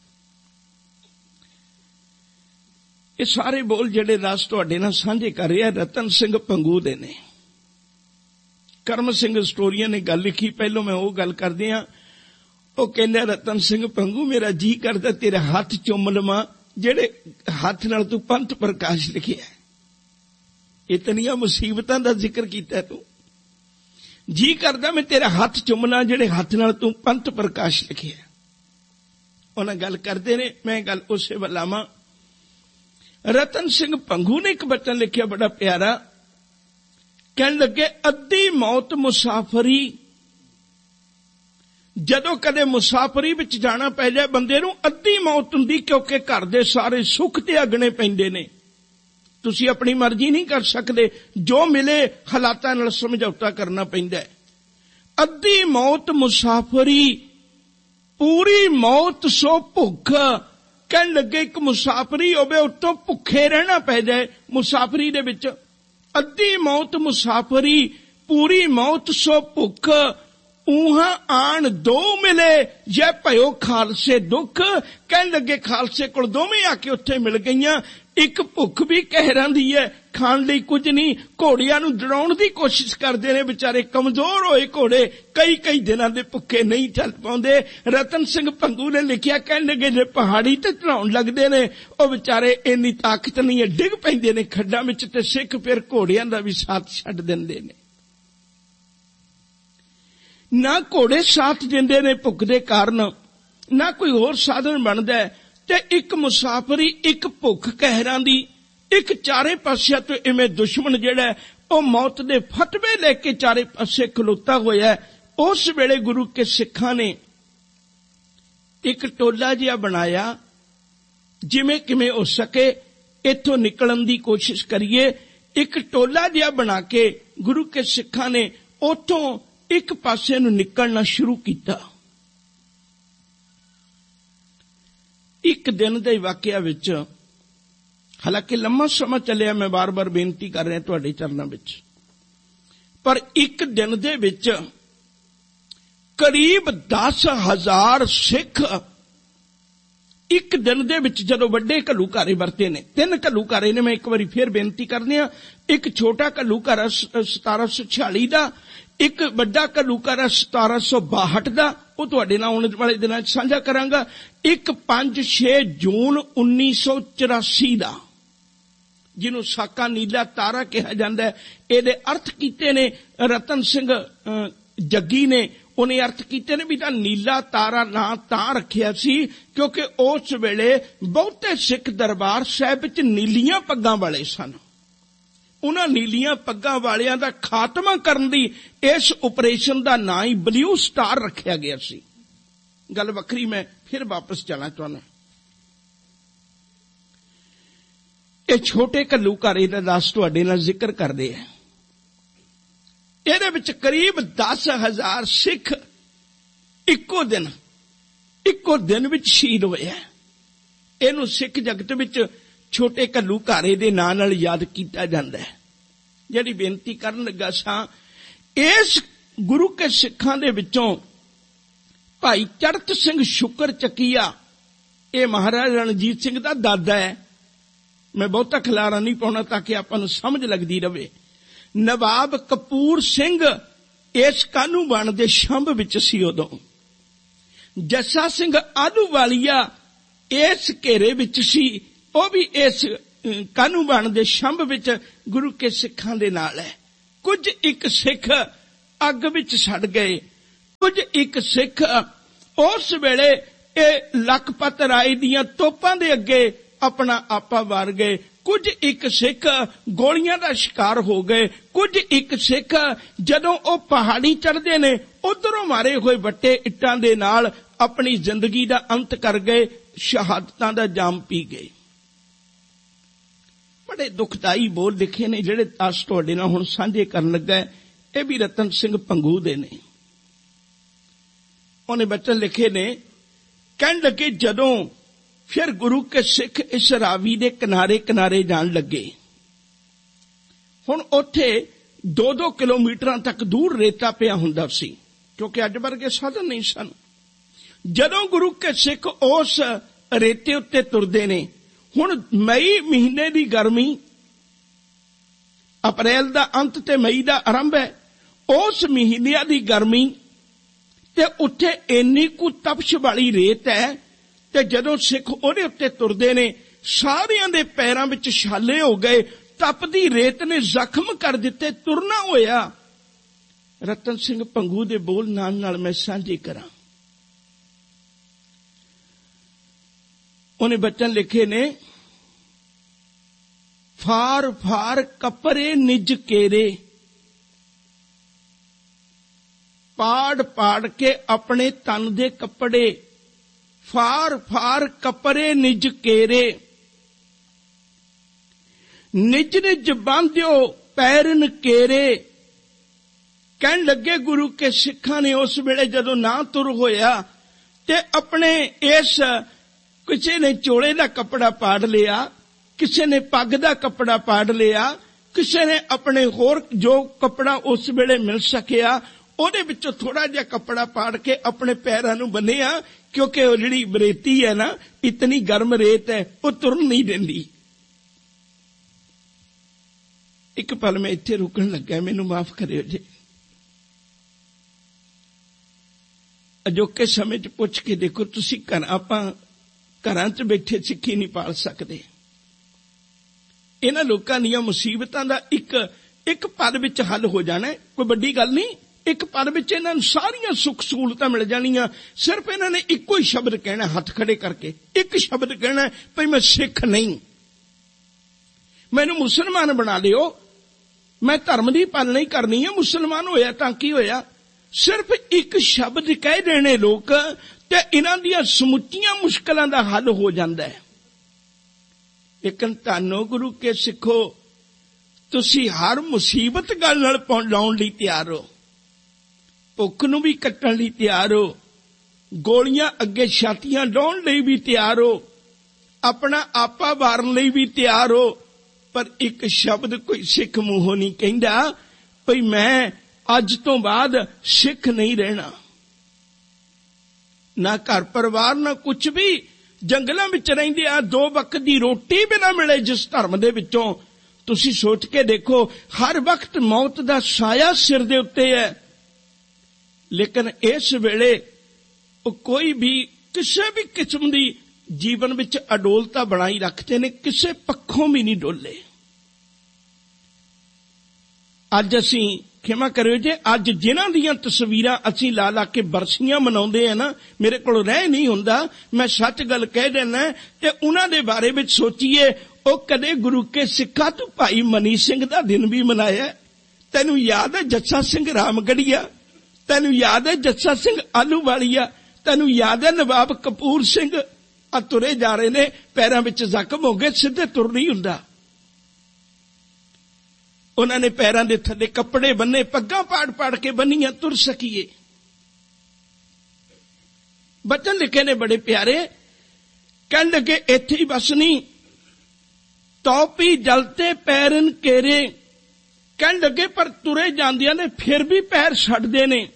ਇਹ ਸਾਰੇ ਬੋਲ ਜਿਹੜੇ ਰਸ ਤੁਹਾਡੇ ਨਾਲ ਸਾਂਝੇ ਕਰ ਰਿਹਾ ਰਤਨ ਸਿੰਘ ਭੰਗੂ ਦੇ ਨੇ। ਕਰਮ ਸਿੰਘ ਸਟੋਰੀਆਂ ਨੇ ਗੱਲ ਲਿਖੀ, ਪਹਿਲੋਂ ਮੈਂ ਉਹ ਗੱਲ ਕਰਦੇ ਹਾਂ। ਉਹ ਕਹਿੰਦਾ, ਰਤਨ ਸਿੰਘ ਭੰਗੂ, ਮੇਰਾ ਜੀ ਕਰਦਾ ਤੇਰੇ ਹੱਥ ਚੁੰਮ ਲਵਾਂ ਜਿਹੜੇ ਹੱਥ ਨਾਲ ਤੂੰ ਪੰਥ ਪ੍ਰਕਾਸ਼ ਲਿਖਿਆ। ਇਤਨੀਆਂ ਮੁਸੀਬਤਾਂ ਦਾ ਜ਼ਿਕਰ ਕੀਤਾ ਤੂੰ, ਜੀ ਕਰਦਾ ਮੈਂ ਤੇਰਾ ਹੱਥ ਚੁੰਮਣਾ ਜਿਹੜੇ ਹੱਥ ਨਾਲ ਤੂੰ ਪੰਥ ਪ੍ਰਕਾਸ਼ ਲਿਖਿਆ। ਉਹਨਾਂ ਗੱਲ ਕਰਦੇ ਨੇ, ਮੈਂ ਗੱਲ ਉਸੇ ਵੱਲ ਆਵਾਂ। ਰਤਨ ਸਿੰਘ ਭੰਗੂ ਨੇ ਇੱਕ ਬਚਨ ਲਿਖਿਆ ਬੜਾ ਪਿਆਰਾ, ਕਹਿਣ ਲੱਗੇ, ਅੱਧੀ ਮੌਤ ਮੁਸਾਫਰੀ। ਜਦੋਂ ਕਦੇ ਮੁਸਾਫਰੀ ਵਿੱਚ ਜਾਣਾ ਪੈ ਜਾਏ ਬੰਦੇ ਨੂੰ, ਅੱਧੀ ਮੌਤ ਹੁੰਦੀ, ਕਿਉਂਕਿ ਘਰ ਦੇ ਸਾਰੇ ਸੁੱਖ ਤਿਆਗਣੇ ਪੈਂਦੇ ਨੇ। ਤੁਸੀਂ ਆਪਣੀ ਮਰਜ਼ੀ ਨਹੀਂ ਕਰ ਸਕਦੇ, ਜੋ ਮਿਲੇ ਹਾਲਾਤਾਂ ਨਾਲ ਸਮਝੌਤਾ ਕਰਨਾ ਪੈਂਦਾ ਹੈ। ਅੱਧੀ ਮੌਤ ਮੁਸਾਫਰੀ, ਪੂਰੀ ਮੌਤ ਸੋ ਭੁੱਖ। ਕਹਿਣ ਲੱਗੇ, ਇੱਕ ਮੁਸਾਫਰੀ ਹੋਵੇ, ਉੱਤੋਂ ਭੁੱਖੇ ਰਹਿਣਾ ਪੈ ਜਾਏ ਮੁਸਾਫਰੀ ਦੇ ਵਿੱਚ। ਅੱਧੀ ਮੌਤ ਮੁਸਾਫਰੀ, ਪੂਰੀ ਮੌਤ ਸੋ ਭੁੱਖ। ਊਹਾਂ ਆਣ ਦੋ ਮਿਲੇ, ਜੇ ਭਇਓ ਖਾਲਸੇ ਦੁੱਖ। ਕਹਿਣ ਲੱਗੇ, ਖਾਲਸੇ ਕੋਲ ਦੋਵੇਂ ਆ ਕੇ ਉੱਥੇ ਮਿਲ ਗਈਆਂ। ਇੱਕ ਭੁੱਖ ਵੀ ਕਹਿਰਾਂ ਦੀ ਹੈ, ਖਾਣ ਲਈ ਕੁਝ ਨਹੀਂ। ਘੋੜਿਆਂ ਨੂੰ ਡਰਾਉਣ ਦੀ ਕੋਸ਼ਿਸ਼ ਕਰਦੇ ਨੇ, ਵਿਚਾਰੇ ਕਮਜ਼ੋਰ ਹੋਏ ਘੋੜੇ ਕਈ ਕਈ ਦਿਨਾਂ ਦੇ ਭੁੱਖੇ ਨਹੀਂ ਚੱਲ ਪਾਉਂਦੇ। ਰਤਨ ਸਿੰਘ ਭੰਗੂ ਨੇ ਲਿਖਿਆ, ਕਹਿਣ ਲੱਗੇ, ਜੇ ਪਹਾੜੀ ਤੇ ਚੜਾਉਣ ਲੱਗਦੇ ਨੇ, ਉਹ ਵਿਚਾਰੇ ਇੰਨੀ ਤਾਕਤ ਨਹੀਂ ਹੈ, ਡਿੱਗ ਪੈਂਦੇ ਨੇ ਖੱਡਾਂ ਵਿੱਚ, ਤੇ ਸਿੱਖ ਫਿਰ ਘੋੜਿਆਂ ਦਾ ਵੀ ਸਾਥ ਛੱਡ ਦਿੰਦੇ ਨੇ। ਨਾ ਘੋੜੇ ਸਾਥ ਦਿੰਦੇ ਨੇ ਭੁੱਖ ਦੇ ਕਾਰਨ, ਨਾ ਕੋਈ ਹੋਰ ਸਾਧਨ ਬਣਦਾ। ਤੇ ਇੱਕ ਮੁਸਾਫਰੀ, ਇੱਕ ਭੁੱਖ ਕਹਿਰਾਂ ਦੀ, ਇੱਕ ਚਾਰੇ ਪਾਸਿਆਂ ਤੋਂ ਇਵੇਂ ਦੁਸ਼ਮਣ ਜਿਹੜਾ ਉਹ ਮੌਤ ਦੇ ਫਤਵੇ ਲੈ ਕੇ ਚਾਰੇ ਪਾਸੇ ਖਲੋਤਾ ਹੋਇਆ। ਉਸ ਵੇਲੇ ਗੁਰੂ ਕੇ ਸਿੱਖਾਂ ਨੇ ਇੱਕ ਟੋਲਾ ਜਿਹਾ ਬਣਾਇਆ, ਜਿਵੇਂ ਕਿਵੇਂ ਹੋ ਸਕੇ ਇੱਥੋਂ ਨਿਕਲਣ ਦੀ ਕੋਸ਼ਿਸ਼ ਕਰੀਏ। ਇੱਕ ਟੋਲਾ ਜਿਹਾ ਬਣਾ ਕੇ ਗੁਰੂ ਕੇ ਸਿੱਖਾਂ ਨੇ ਉੱਥੋਂ ਇੱਕ ਪਾਸੇ ਨੂੰ ਨਿਕਲਣਾ ਸ਼ੁਰੂ ਕੀਤਾ। ਇੱਕ ਦਿਨ ਦੇ ਵਾਕਿਆ ਵਿੱਚ, ਹਾਲਾਂਕਿ ਲੰਮਾ ਸਮਾਂ ਚੱਲਿਆ, ਮੈਂ ਬਾਰ-ਬਾਰ ਬੇਨਤੀ ਕਰ ਰਿਹਾ ਤੁਹਾਡੇ ਚਰਨਾਂ ਵਿੱਚ, ਪਰ ਇੱਕ ਦਿਨ ਦੇ ਵਿੱਚ ਕਰੀਬ ਦਸ ਹਜ਼ਾਰ ਸਿੱਖ ਇੱਕ ਦਿਨ ਦੇ ਵਿੱਚ, ਜਦੋਂ ਵੱਡੇ ਘੱਲੂਘਾਰੇ ਵਰਤੇ ਨੇ, ਤਿੰਨ ਘੱਲੂਘਾਰੇ ਨੇ, ਮੈਂ ਇੱਕ ਵਾਰੀ ਫੇਰ ਬੇਨਤੀ ਕਰਨੀ ਆ, ਇੱਕ ਛੋਟਾ ਘੱਲੂਘਾਰਾ ਸਤਾਰਾਂ ਸੌ ਛਿਆਲੀ ਦਾ, ਇੱਕ ਵੱਡਾ ਘੱਲੂਘਾਰਾ ਸਤਾਰਾਂ ਸੌ ਬਾਹਠ ਦਾ, ਉਹ ਤੁਹਾਡੇ ਨਾਲ ਆਉਣ ਵਾਲੇ ਦਿਨਾਂ 'ਚ ਸਾਂਝਾ ਕਰਾਂਗਾ, ਇੱਕ ਪੰਜ ਛੇ ਜੂਨ ਉੱਨੀ ਸੌ ਚੁਰਾਸੀ ਦਾ, ਜਿਹਨੂੰ ਸਾਕਾ ਨੀਲਾ ਤਾਰਾ ਕਿਹਾ ਜਾਂਦਾ। ਇਹਦੇ ਅਰਥ ਕੀਤੇ ਨੇ ਰਤਨ ਸਿੰਘ ਜੱਗੀ ਨੇ, ਉਹਨੇ ਅਰਥ ਕੀਤੇ ਨੇ ਵੀ ਤਾਂ ਨੀਲਾ ਤਾਰਾ ਨਾਂ ਤਾਂ ਰੱਖਿਆ ਸੀ ਕਿਉਂਕਿ ਉਸ ਵੇਲੇ ਬਹੁਤੇ ਸਿੱਖ ਦਰਬਾਰ ਸਾਹਿਬ ਵਿੱਚ ਨੀਲੀਆਂ ਪੱਗਾਂ ਵਾਲੇ ਸਨ। ਉਹਨਾਂ ਨੀਲੀਆਂ ਪੱਗਾਂ ਵਾਲਿਆਂ ਦਾ ਖਾਤਮਾ ਕਰਨ ਦੀ ਇਸ ਆਪਰੇਸ਼ਨ ਦਾ ਨਾਂ ਹੀ ਬਲੂ ਸਟਾਰ ਰੱਖਿਆ ਗਿਆ ਸੀ। ਗੱਲ ਵੱਖਰੀ, ਮੈਂ ਫਿਰ ਵਾਪਸ ਜਾਣਾ ਚਾਹੁੰਦਾ। ਇਹ ਛੋਟੇ ਘੱਲੂਘਾਰੇ ਦਾ ਦਾਸ ਤੁਹਾਡੇ ਨਾਲ ਜ਼ਿਕਰ ਕਰਦੇ ਆ। ਇਹਦੇ ਵਿੱਚ ਕਰੀਬ ਦਸ ਹਜ਼ਾਰ ਸਿੱਖ ਇੱਕੋ ਦਿਨ ਇੱਕੋ ਦਿਨ ਵਿੱਚ ਸ਼ਹੀਦ ਹੋਏ। ਇਹਨੂੰ ਸਿੱਖ ਜਗਤ ਵਿੱਚ ਛੋਟੇ ਘੱਲੂਘਾਰੇ ਦੇ ਨਾਂ ਨਾਲ ਯਾਦ ਕੀਤਾ ਜਾਂਦਾ ਹੈ। ਜਿਹੜੀ ਬੇਨਤੀ ਕਰਨ ਲੱਗਾ ਸਾਂ, ਇਸ ਗੁਰੂ ਕੇ ਸਿੱਖਾਂ ਦੇ ਵਿੱਚੋਂ ਭਾਈ ਚੜਤ ਸਿੰਘ ਸ਼ੁਕਰ ਚੱਕੀਆ, ਇਹ ਮਹਾਰਾਜਾ ਰਣਜੀਤ ਸਿੰਘ ਦਾ ਦਾਦਾ ਹੈ। ਮੈਂ ਬਹੁਤਾ ਖਿਲਾਰਾ ਨਹੀਂ ਪਾਉਣਾ ਤਾਂ ਕਿ ਆਪਾਂ ਨੂੰ ਸਮਝ ਲੱਗਦੀ ਰਹੇ। ਨਵਾਬ ਕਪੂਰ ਸਿੰਘ ਇਸ ਕਾਹਨੂੰਵਾਨ ਦੇ ਸ਼ੰਭ ਵਿੱਚ ਸੀ ਉਦੋਂ। ਜੱਸਾ ਸਿੰਘ ਆਹਲੂਵਾਲੀਆ ਇਸ ਘੇਰੇ ਵਿੱਚ ਸੀ, ਉਹ ਵੀ ਇਸ ਕਾਹਨੂੰਵਾਨ ਦੇ ਸ਼ੰਭ ਵਿੱਚ ਗੁਰੂ ਕੇ ਸਿੱਖਾਂ ਦੇ ਨਾਲ ਹੈ। ਕੁਝ ਇੱਕ ਸਿੱਖ ਅੱਗ ਵਿੱਚ ਸੜ ਗਏ, ਕੁਝ ਇੱਕ ਸਿੱਖ ਉਸ ਵੇਲੇ ਇਹ ਲਖਪਤ ਰਾਏ ਦੀਆਂ ਤੋਪਾਂ ਦੇ ਅੱਗੇ ਆਪਣਾ ਆਪਾ ਵਾਰ ਗਏ, ਕੁਝ ਇੱਕ ਸਿੱਖ ਗੋਲੀਆਂ ਦਾ ਸ਼ਿਕਾਰ ਹੋ ਗਏ, ਕੁਝ ਇੱਕ ਸਿੱਖ ਜਦੋਂ ਉਹ ਪਹਾੜੀ ਚੜ੍ਹਦੇ ਨੇ ਉਧਰੋਂ ਮਾਰੇ ਹੋਏ ਵੱਟੇ ਇੱਟਾਂ ਦੇ ਨਾਲ ਆਪਣੀ ਜ਼ਿੰਦਗੀ ਦਾ ਅੰਤ ਕਰ ਗਏ, ਸ਼ਹਾਦਤਾਂ ਦਾ ਜਾਮ ਪੀ ਗਏ। ਬੜੇ ਦੁਖਦਾਈ ਬੋਲ ਲਿਖੇ ਨੇ ਜਿਹੜੇ ਅੱਜ ਤੁਹਾਡੇ ਨਾਲ ਹੁਣ ਸਾਂਝੇ ਕਰਨ ਲੱਗਾ। ਇਹ ਵੀ ਰਤਨ ਸਿੰਘ ਭੰਗੂ ਦੇ ਨੇ। ਉਹਨੇ ਬਚਨ ਲਿਖੇ ਨੇ, ਕਹਿਣ ਲੱਗੇ ਜਦੋਂ ਫਿਰ ਗੁਰੂ ਕੇ ਸਿੱਖ ਇਸ ਰਾਵੀ ਦੇ ਕਿਨਾਰੇ ਕਿਨਾਰੇ ਜਾਣ ਲੱਗੇ। ਹੁਣ ਉੱਥੇ ਦੋ ਦੋ ਕਿਲੋਮੀਟਰਾਂ ਤੱਕ ਦੂਰ ਰੇਤਾ ਪਿਆ ਹੁੰਦਾ ਸੀ ਕਿਉਂਕਿ ਅੱਜ ਵਰਗੇ ਸਾਧਨ ਨਹੀਂ ਸਨ। ਜਦੋਂ ਗੁਰੂ ਕੇ ਸਿੱਖ ਉਸ ਰੇਤੇ ਉੱਤੇ ਤੁਰਦੇ ਨੇ, ਹੁਣ ਮਈ ਮਹੀਨੇ ਦੀ ਗਰਮੀ, ਅਪ੍ਰੈਲ ਦਾ ਅੰਤ ਤੇ ਮਈ ਦਾ ਆਰੰਭ ਹੈ, ਉਸ ਮਹੀਨਿਆਂ ਦੀ ਗਰਮੀ ਤੇ ਉੱਥੇ ਇੰਨੀ ਕੁ ਤਪਸ਼ ਵਾਲੀ ਰੇਤ ਹੈ ਤੇ ਜਦੋਂ ਸਿੱਖ ਉਹਦੇ ਉੱਤੇ ਤੁਰਦੇ ਨੇ ਸਾਰਿਆਂ ਦੇ ਪੈਰਾਂ ਵਿੱਚ ਛਾਲੇ ਹੋ ਗਏ, ਤਪਦੀ ਰੇਤ ਨੇ ਜ਼ਖਮ ਕਰ ਦਿੱਤੇ, ਤੁਰਨਾ ਹੋਇਆ। ਰਤਨ ਸਿੰਘ ਭੰਗੂ ਦੇ ਬੋਲ ਨਾਲ ਨਾਲ ਮੈਂ ਸਾਂਝੇ ਕਰਾਂ। ਉਹਨੇ ਬਚਨ ਲਿਖੇ ਨੇ, ਫਾਰ ਫਾਰ ਕੱਪੜੇ ਨਿਜ ਕੇਰੇ, ਪਾੜ ਪਾੜ ਕੇ ਆਪਣੇ ਤਨ ਦੇ ਕੱਪੜੇ, ਫਾਰ ਫਾਰ ਕੱਪੜੇ ਨਿਜ ਕੇਰੇ, ਨਿਜ ਨਿਜ ਬਾਂਧਿਓ ਪੈਰਨ ਕੇਰੇ। ਕਹਿਣ ਲੱਗੇ ਗੁਰੂ ਕੇ ਸਿੱਖਾਂ ਨੇ ਉਸ ਵੇਲੇ ਜਦੋਂ ਨਾ ਤੁਰ ਹੋਇਆ ਤੇ ਆਪਣੇ ਇਸ, ਕਿਸੇ ਨੇ ਚੋਲੇ ਦਾ ਕੱਪੜਾ ਪਾੜ ਲਿਆ, ਕਿਸੇ ਨੇ ਪੱਗ ਦਾ ਕੱਪੜਾ ਪਾੜ ਲਿਆ, ਕਿਸੇ ਨੇ ਆਪਣੇ ਹੋਰ ਜੋ ਕੱਪੜਾ ਉਸ ਵੇਲੇ ਮਿਲ ਸਕਿਆ ਉਹਦੇ ਵਿੱਚੋਂ ਥੋੜਾ ਜਿਹਾ ਕੱਪੜਾ ਪਾੜ ਕੇ ਆਪਣੇ ਪੈਰਾਂ ਨੂੰ ਬੰਨਿਆ ਕਿਉਂਕਿ ਉਹ ਜਿਹੜੀ ਰੇਤੀ ਹੈ ਨਾ, ਇਤਨੀ ਗਰਮ ਰੇਤ ਹੈ, ਉਹ ਤੁਰਨ ਨਹੀਂ ਦਿੰਦੀ। ਇੱਕ ਪਲ ਮੈਂ ਇੱਥੇ ਰੁਕਣ ਲੱਗਾ, ਮੈਨੂੰ ਮਾਫ ਕਰਿਓ ਜੀ। ਅਜੋਕੇ ਸਮੇਂ 'ਚ ਪੁੱਛ ਕੇ ਦੇਖੋ ਤੁਸੀਂ, ਘਰ ਆਪਾਂ ਘਰਾਂ 'ਚ ਬੈਠੇ ਸਿੱਖੀ ਨਹੀਂ ਪਾਲ ਸਕਦੇ। ਇਹਨਾਂ ਲੋਕਾਂ ਦੀਆਂ ਮੁਸੀਬਤਾਂ ਦਾ ਇੱਕ ਇੱਕ ਪਲ ਵਿੱਚ ਹੱਲ ਹੋ ਜਾਣਾ, ਕੋਈ ਵੱਡੀ ਗੱਲ ਨਹੀਂ। ਇੱਕ ਪਲ ਵਿੱਚ ਇਹਨਾਂ ਨੂੰ ਸਾਰੀਆਂ ਸੁੱਖ ਸਹੂਲਤਾਂ ਮਿਲ ਜਾਣੀਆਂ। ਸਿਰਫ ਇਹਨਾਂ ਨੇ ਇੱਕੋ ਹੀ ਸ਼ਬਦ ਕਹਿਣਾ, ਹੱਥ ਖੜੇ ਕਰਕੇ ਇੱਕ ਸ਼ਬਦ ਕਹਿਣਾ, ਭਈ ਮੈਂ ਸਿੱਖ ਨਹੀਂ, ਮੈਨੂੰ ਮੁਸਲਮਾਨ ਬਣਾ ਲਿਓ, ਮੈਂ ਧਰਮ ਦੀ ਪਾਲਣਾ ਹੀ ਕਰਨੀ ਹੈ। ਮੁਸਲਮਾਨ ਹੋਇਆ ਤਾਂ ਕੀ ਹੋਇਆ, ਸਿਰਫ ਇੱਕ ਸ਼ਬਦ ਕਹਿ ਦੇਣੇ ਲੋਕ ਤੇ ਇਹਨਾਂ ਦੀਆਂ ਸਮੁੱਚੀਆਂ ਮੁਸ਼ਕਲਾਂ ਦਾ ਹੱਲ ਹੋ ਜਾਂਦਾ ਹੈ। ਲੇਕਿਨ ਧੰਨੋ ਗੁਰੂ ਕੇ ਸਿੱਖੋ, ਤੁਸੀਂ ਹਰ ਮੁਸੀਬਤ ਗੱਲ ਨਾਲ ਲਾਉਣ ਲਈ ਤਿਆਰ ਹੋ। ਭੁੱਖ ਨੂੰ ਵੀ ਕੱਟਣ ਲਈ ਤਿਆਰ ਹੋ, ਗੋਲੀਆਂ ਅੱਗੇ ਛਾਤੀਆਂ ਡਾਉਣ ਲਈ ਵੀ ਤਿਆਰ ਹੋ, ਆਪਣਾ ਆਪਾ ਵਾਰਨ ਲਈ ਵੀ ਤਿਆਰ ਹੋ, ਪਰ ਇੱਕ ਸ਼ਬਦ ਕੋਈ ਸਿੱਖ ਮੂੰਹੋਂ ਨਹੀਂ ਕਹਿੰਦਾ ਭਈ ਮੈਂ ਅੱਜ ਤੋਂ ਬਾਅਦ ਸਿੱਖ ਨਹੀਂ ਰਹਿਣਾ। ਨਾ ਘਰ ਪਰਿਵਾਰ, ਨਾ ਕੁਝ ਵੀ, ਜੰਗਲਾਂ ਵਿੱਚ ਰਹਿੰਦੇ ਆ, ਦੋ ਵਕਤ ਦੀ ਰੋਟੀ ਵੀ ਨਾ ਮਿਲੇ ਜਿਸ ਧਰਮ ਦੇ ਵਿੱਚੋਂ। ਤੁਸੀਂ ਸੋਚ ਕੇ ਦੇਖੋ, ਹਰ ਵਕਤ ਮੌਤ ਦਾ ਸਾਇਆ ਸਿਰ ਦੇ ਉੱਤੇ ਹੈ, ਲੇਕਿਨ ਇਸ ਵੇਲੇ ਉਹ ਕੋਈ ਵੀ ਕਿਸੇ ਵੀ ਕਿਸਮ ਦੀ ਜੀਵਨ ਵਿੱਚ ਅਡੋਲਤਾ ਬਣਾਈ ਰੱਖਦੇ ਨੇ, ਕਿਸੇ ਪੱਖੋਂ ਵੀ ਨਹੀਂ ਡੋਲੇ। ਅੱਜ ਅਸੀਂ ਖਿਮਾ ਕਰਿਓ ਜੇ ਅੱਜ ਜਿਨ੍ਹਾਂ ਦੀਆਂ ਤਸਵੀਰਾਂ ਅਸੀਂ ਲਾ ਲਾ ਕੇ ਬਰਸੀਆਂ ਮਨਾਉਂਦੇ ਆ ਨਾ, ਮੇਰੇ ਕੋਲ ਰਹਿ ਨਹੀਂ ਹੁੰਦਾ, ਮੈਂ ਸੱਚ ਗੱਲ ਕਹਿ ਦੇਣਾ, ਤੇ ਉਹਨਾਂ ਦੇ ਬਾਰੇ ਵਿੱਚ ਸੋਚੀਏ, ਉਹ ਕਦੇ ਗੁਰੂ ਕੇ ਸਿੱਖਾਂ ਤੂੰ ਭਾਈ ਮਨੀ ਸਿੰਘ ਦਾ ਦਿਨ ਵੀ ਮਨਾਇਆ? ਤੈਨੂੰ ਯਾਦ ਹੈ ਜੱਸਾ ਸਿੰਘ ਰਾਮਗੜੀਆ? ਤੈਨੂੰ ਯਾਦ ਹੈ ਜੱਸਾ ਸਿੰਘ ਆਲੂਵਾਲੀਆ? ਤੈਨੂੰ ਯਾਦ ਹੈ ਨਵਾਬ ਕਪੂਰ ਸਿੰਘ? ਆ ਤੁਰੇ ਜਾ ਰਹੇ ਨੇ, ਪੈਰਾਂ ਵਿੱਚ ਜ਼ਖਮ ਹੋ ਗਏ, ਸਿੱਧੇ ਤੁਰ ਨਹੀਂ ਹੁੰਦਾ। ਉਹਨਾਂ ਨੇ ਪੈਰਾਂ ਦੇ ਥੱਲੇ ਕੱਪੜੇ ਬੰਨੇ, ਪੱਗਾਂ ਪਾੜ ਪਾੜ ਕੇ ਬੰਨੀਆਂ, ਤੁਰ ਸਕੀਏ। ਬਚਨ ਲਿਖੇ ਨੇ ਬੜੇ ਪਿਆਰੇ, ਕਹਿਣ ਲੱਗੇ ਇੱਥੇ ਹੀ ਬਸ ਨਹੀਂ, ਤੌਪੀ ਜਲਤੇ ਪੈਰਨ ਕੇਰੇ। ਕਹਿਣ ਲੱਗੇ ਪਰ ਤੁਰੇ ਜਾਂਦੀਆਂ ਨੇ ਫਿਰ ਵੀ ਪੈਰ ਛੱਡਦੇ ਨੇ।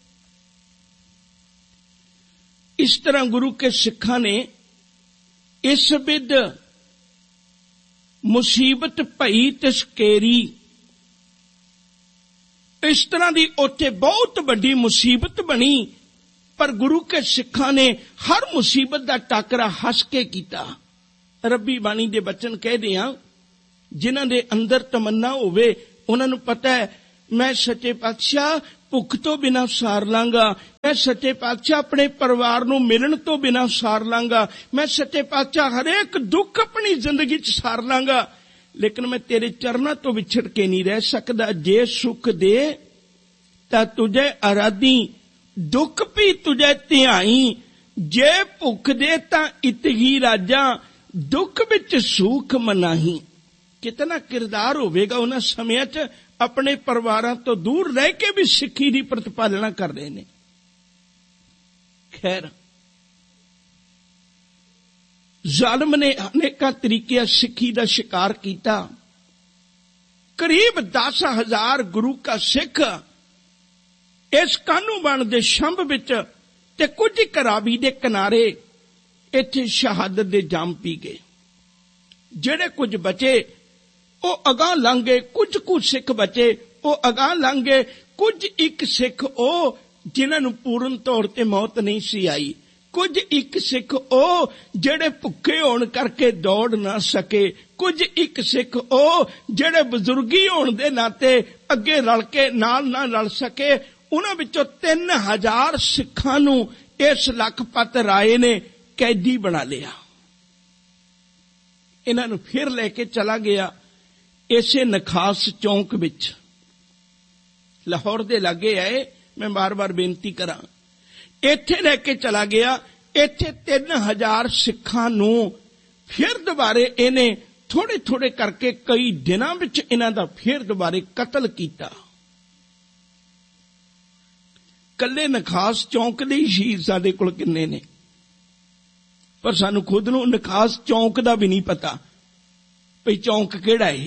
ਇਸ ਤਰ੍ਹਾਂ ਗੁਰੂ ਕੇ ਸਿੱਖਾਂ ਨੇ ਇਸ ਬਿਦ ਮੁਸੀਬਤ ਭਈ ਤਿਸ ਕੇਰੀ, ਇਸ ਤਰ੍ਹਾਂ ਦੀ ਉੱਥੇ ਬਹੁਤ ਵੱਡੀ ਮੁਸੀਬਤ ਬਣੀ, ਪਰ ਗੁਰੂ ਕੇ ਸਿੱਖਾਂ ਨੇ ਹਰ ਮੁਸੀਬਤ ਦਾ ਟਾਕਰਾ ਹੱਸ ਕੇ ਕੀਤਾ। ਰੱਬੀ ਬਾਣੀ ਦੇ ਬਚਨ ਕਹਿਦੇ ਆ, ਜਿਨ੍ਹਾਂ ਦੇ ਅੰਦਰ ਤਮੰਨਾ ਹੋਵੇ ਉਹਨਾਂ ਨੂੰ ਪਤਾ ਹੈ ਮੈਂ ਸੱਚੇ ਪਾਤਸ਼ਾਹ ਭੁੱਖ ਤੋਂ ਬਿਨਾਂ ਸਾਰ ਲਾਂਗਾ, ਮੈਂ ਸੱਚੇ ਪਾਤਸ਼ਾਹ ਆਪਣੇ ਪਰਿਵਾਰ ਨੂੰ ਮਿਲਣ ਤੋਂ ਬਿਨਾਂ ਸਾਰ ਲਾਂਗਾ, ਮੈਂ ਸੱਚੇ ਪਾਤਸ਼ਾਹ ਹਰੇਕ ਦੁੱਖ ਆਪਣੀ ਜ਼ਿੰਦਗੀ 'ਚ ਸਾਰ ਲਾਂਗਾ, ਲੇਕਿਨ ਮੈਂ ਤੇਰੇ ਚਰਨਾਂ ਤੋਂ ਵਿਛੜ ਕੇ ਨਹੀਂ ਰਹਿ ਸਕਦਾ। ਜੇ ਸੁਖ ਦੇ ਤਾਂ ਤੁਝੇ ਅਰਾਧੀ, ਦੁੱਖ ਵੀ ਤੁਝੇ ਧਿਆਈ, ਜੇ ਭੁੱਖ ਦੇ ਤਾਂ ਇਤਗੀ ਰਾਜਾ, ਦੁੱਖ ਵਿੱਚ ਸੁਖ ਮਨਾਹੀ। ਕਿਤਨਾ ਕਿਰਦਾਰ ਹੋਵੇਗਾ ਉਹਨਾਂ ਸਮਿਆਂ 'ਚ, ਆਪਣੇ ਪਰਿਵਾਰਾਂ ਤੋਂ ਦੂਰ ਰਹਿ ਕੇ ਵੀ ਸਿੱਖੀ ਦੀ ਪ੍ਰਤੀਪਾਲਣਾ ਕਰ ਰਹੇ ਨੇ। ਖੈਰ, ਜ਼ਾਲਮ ਨੇ ਅਨੇਕਾਂ ਤਰੀਕਿਆਂ ਸਿੱਖੀ ਦਾ ਸ਼ਿਕਾਰ ਕੀਤਾ। ਕਰੀਬ ਦਸ ਹਜ਼ਾਰ ਗੁਰੂ ਕਾ ਸਿੱਖ ਇਸ ਕਾਹਨੂੰਵਾਨ ਦੇ ਸ਼ੰਭ ਵਿੱਚ ਤੇ ਕੁਝ ਰਾਵੀ ਦੇ ਕਿਨਾਰੇ ਇੱਥੇ ਸ਼ਹਾਦਤ ਦੇ ਜਾਮ ਪੀ ਗਏ। ਜਿਹੜੇ ਕੁਝ ਬਚੇ ਉਹ ਅਗਾਂਹ ਲੰਘ ਗਏ, ਕੁਝ ਕੁ ਸਿੱਖ ਬਚੇ ਉਹ ਅਗਾਂਹ ਲੰਘ ਗਏ, ਕੁਝ ਇੱਕ ਸਿੱਖ ਉਹ ਜਿਨ੍ਹਾਂ ਨੂੰ ਪੂਰਨ ਤੌਰ ਤੇ ਮੌਤ ਨਹੀਂ ਸੀ ਆਈ, ਕੁਝ ਇੱਕ ਸਿੱਖ ਉਹ ਜਿਹੜੇ ਭੁੱਖੇ ਹੋਣ ਕਰਕੇ ਦੌੜ ਨਾ ਸਕੇ, ਕੁਝ ਇੱਕ ਸਿੱਖ ਉਹ ਜਿਹੜੇ ਬਜ਼ੁਰਗੀ ਹੋਣ ਦੇ ਨਾਤੇ ਅੱਗੇ ਰਲ ਕੇ ਨਾਲ ਨਾ ਰਲ ਸਕੇ। ਉਹਨਾਂ ਵਿੱਚੋਂ ਤਿੰਨ ਹਜ਼ਾਰ ਸਿੱਖਾਂ ਨੂੰ ਇਸ ਲਖਪਤ ਰਾਏ ਨੇ ਕੈਦੀ ਬਣਾ ਲਿਆ। ਇਹਨਾਂ ਨੂੰ ਫਿਰ ਲੈ ਕੇ ਚਲਾ ਗਿਆ ਇਸੇ ਨਖਾਸ ਚੌਂਕ ਵਿੱਚ, ਲਾਹੌਰ ਦੇ ਲਾਗੇ ਆਏ। ਮੈਂ ਬਾਰ-ਬਾਰ ਬੇਨਤੀ ਕਰਾਂ, ਇੱਥੇ ਲੈ ਕੇ ਚਲਾ ਗਿਆ। ਇੱਥੇ ਤਿੰਨ ਹਜ਼ਾਰ ਸਿੱਖਾਂ ਨੂੰ ਫਿਰ ਦੁਬਾਰੇ ਇਹਨੇ ਥੋੜੇ ਥੋੜੇ ਕਰਕੇ ਕਈ ਦਿਨਾਂ ਵਿੱਚ ਇਹਨਾਂ ਦਾ ਫਿਰ ਦੁਬਾਰੇ ਕਤਲ ਕੀਤਾ। ਕੱਲੇ ਨਖਾਸ ਚੌਂਕ ਦੇ ਸ਼ਹੀਦ ਸਾਡੇ ਕੋਲ ਕਿੰਨੇ ਨੇ, ਪਰ ਸਾਨੂੰ ਖੁਦ ਨੂੰ ਨਖਾਸ ਚੌਂਕ ਦਾ ਵੀ ਨਹੀਂ ਪਤਾ ਭਈ ਚੌਂਕ ਕਿਹੜਾ ਹੈ।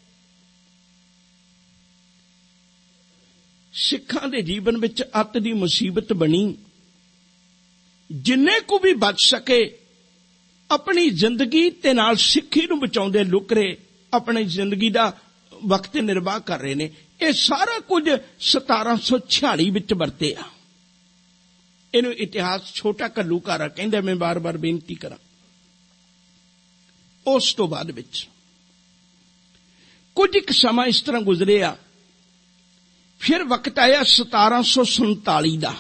ਸਿੱਖਾਂ ਦੇ ਜੀਵਨ ਵਿੱਚ ਅੱਤ ਦੀ ਮੁਸੀਬਤ ਬਣੀ। ਜਿੰਨੇ ਕੁ ਵੀ ਬਚ ਸਕੇ ਆਪਣੀ ਜ਼ਿੰਦਗੀ ਤੇ ਨਾਲ ਸਿੱਖੀ ਨੂੰ ਬਚਾਉਂਦੇ ਲੁਕਰੇ ਆਪਣੀ ਜ਼ਿੰਦਗੀ ਦਾ ਵਕਤ ਨਿਰਵਾਹ ਕਰ ਰਹੇ ਨੇ। ਇਹ ਸਾਰਾ ਕੁਝ ਸਤਾਰਾਂ ਸੌ ਛਿਆਲੀ ਵਿੱਚ ਵਰਤਿਆ। ਇਹਨੂੰ ਇਤਿਹਾਸ ਛੋਟਾ ਘੱਲੂਘਾਰਾ ਕਹਿੰਦੇ। ਮੈਂ ਬਾਰ-ਬਾਰ ਬੇਨਤੀ ਕਰਾਂ, ਉਸ ਤੋਂ ਬਾਅਦ ਵਿੱਚ ਕੁਝ ਇੱਕ ਸਮਾਂ ਇਸ ਤਰ੍ਹਾਂ ਗੁਜ਼ਰਿਆ। ਫਿਰ ਵਕਤ ਆਇਆ ਸਤਾਰਾਂ ਸੌ ਸੰਤਾਲੀ ਦਾ।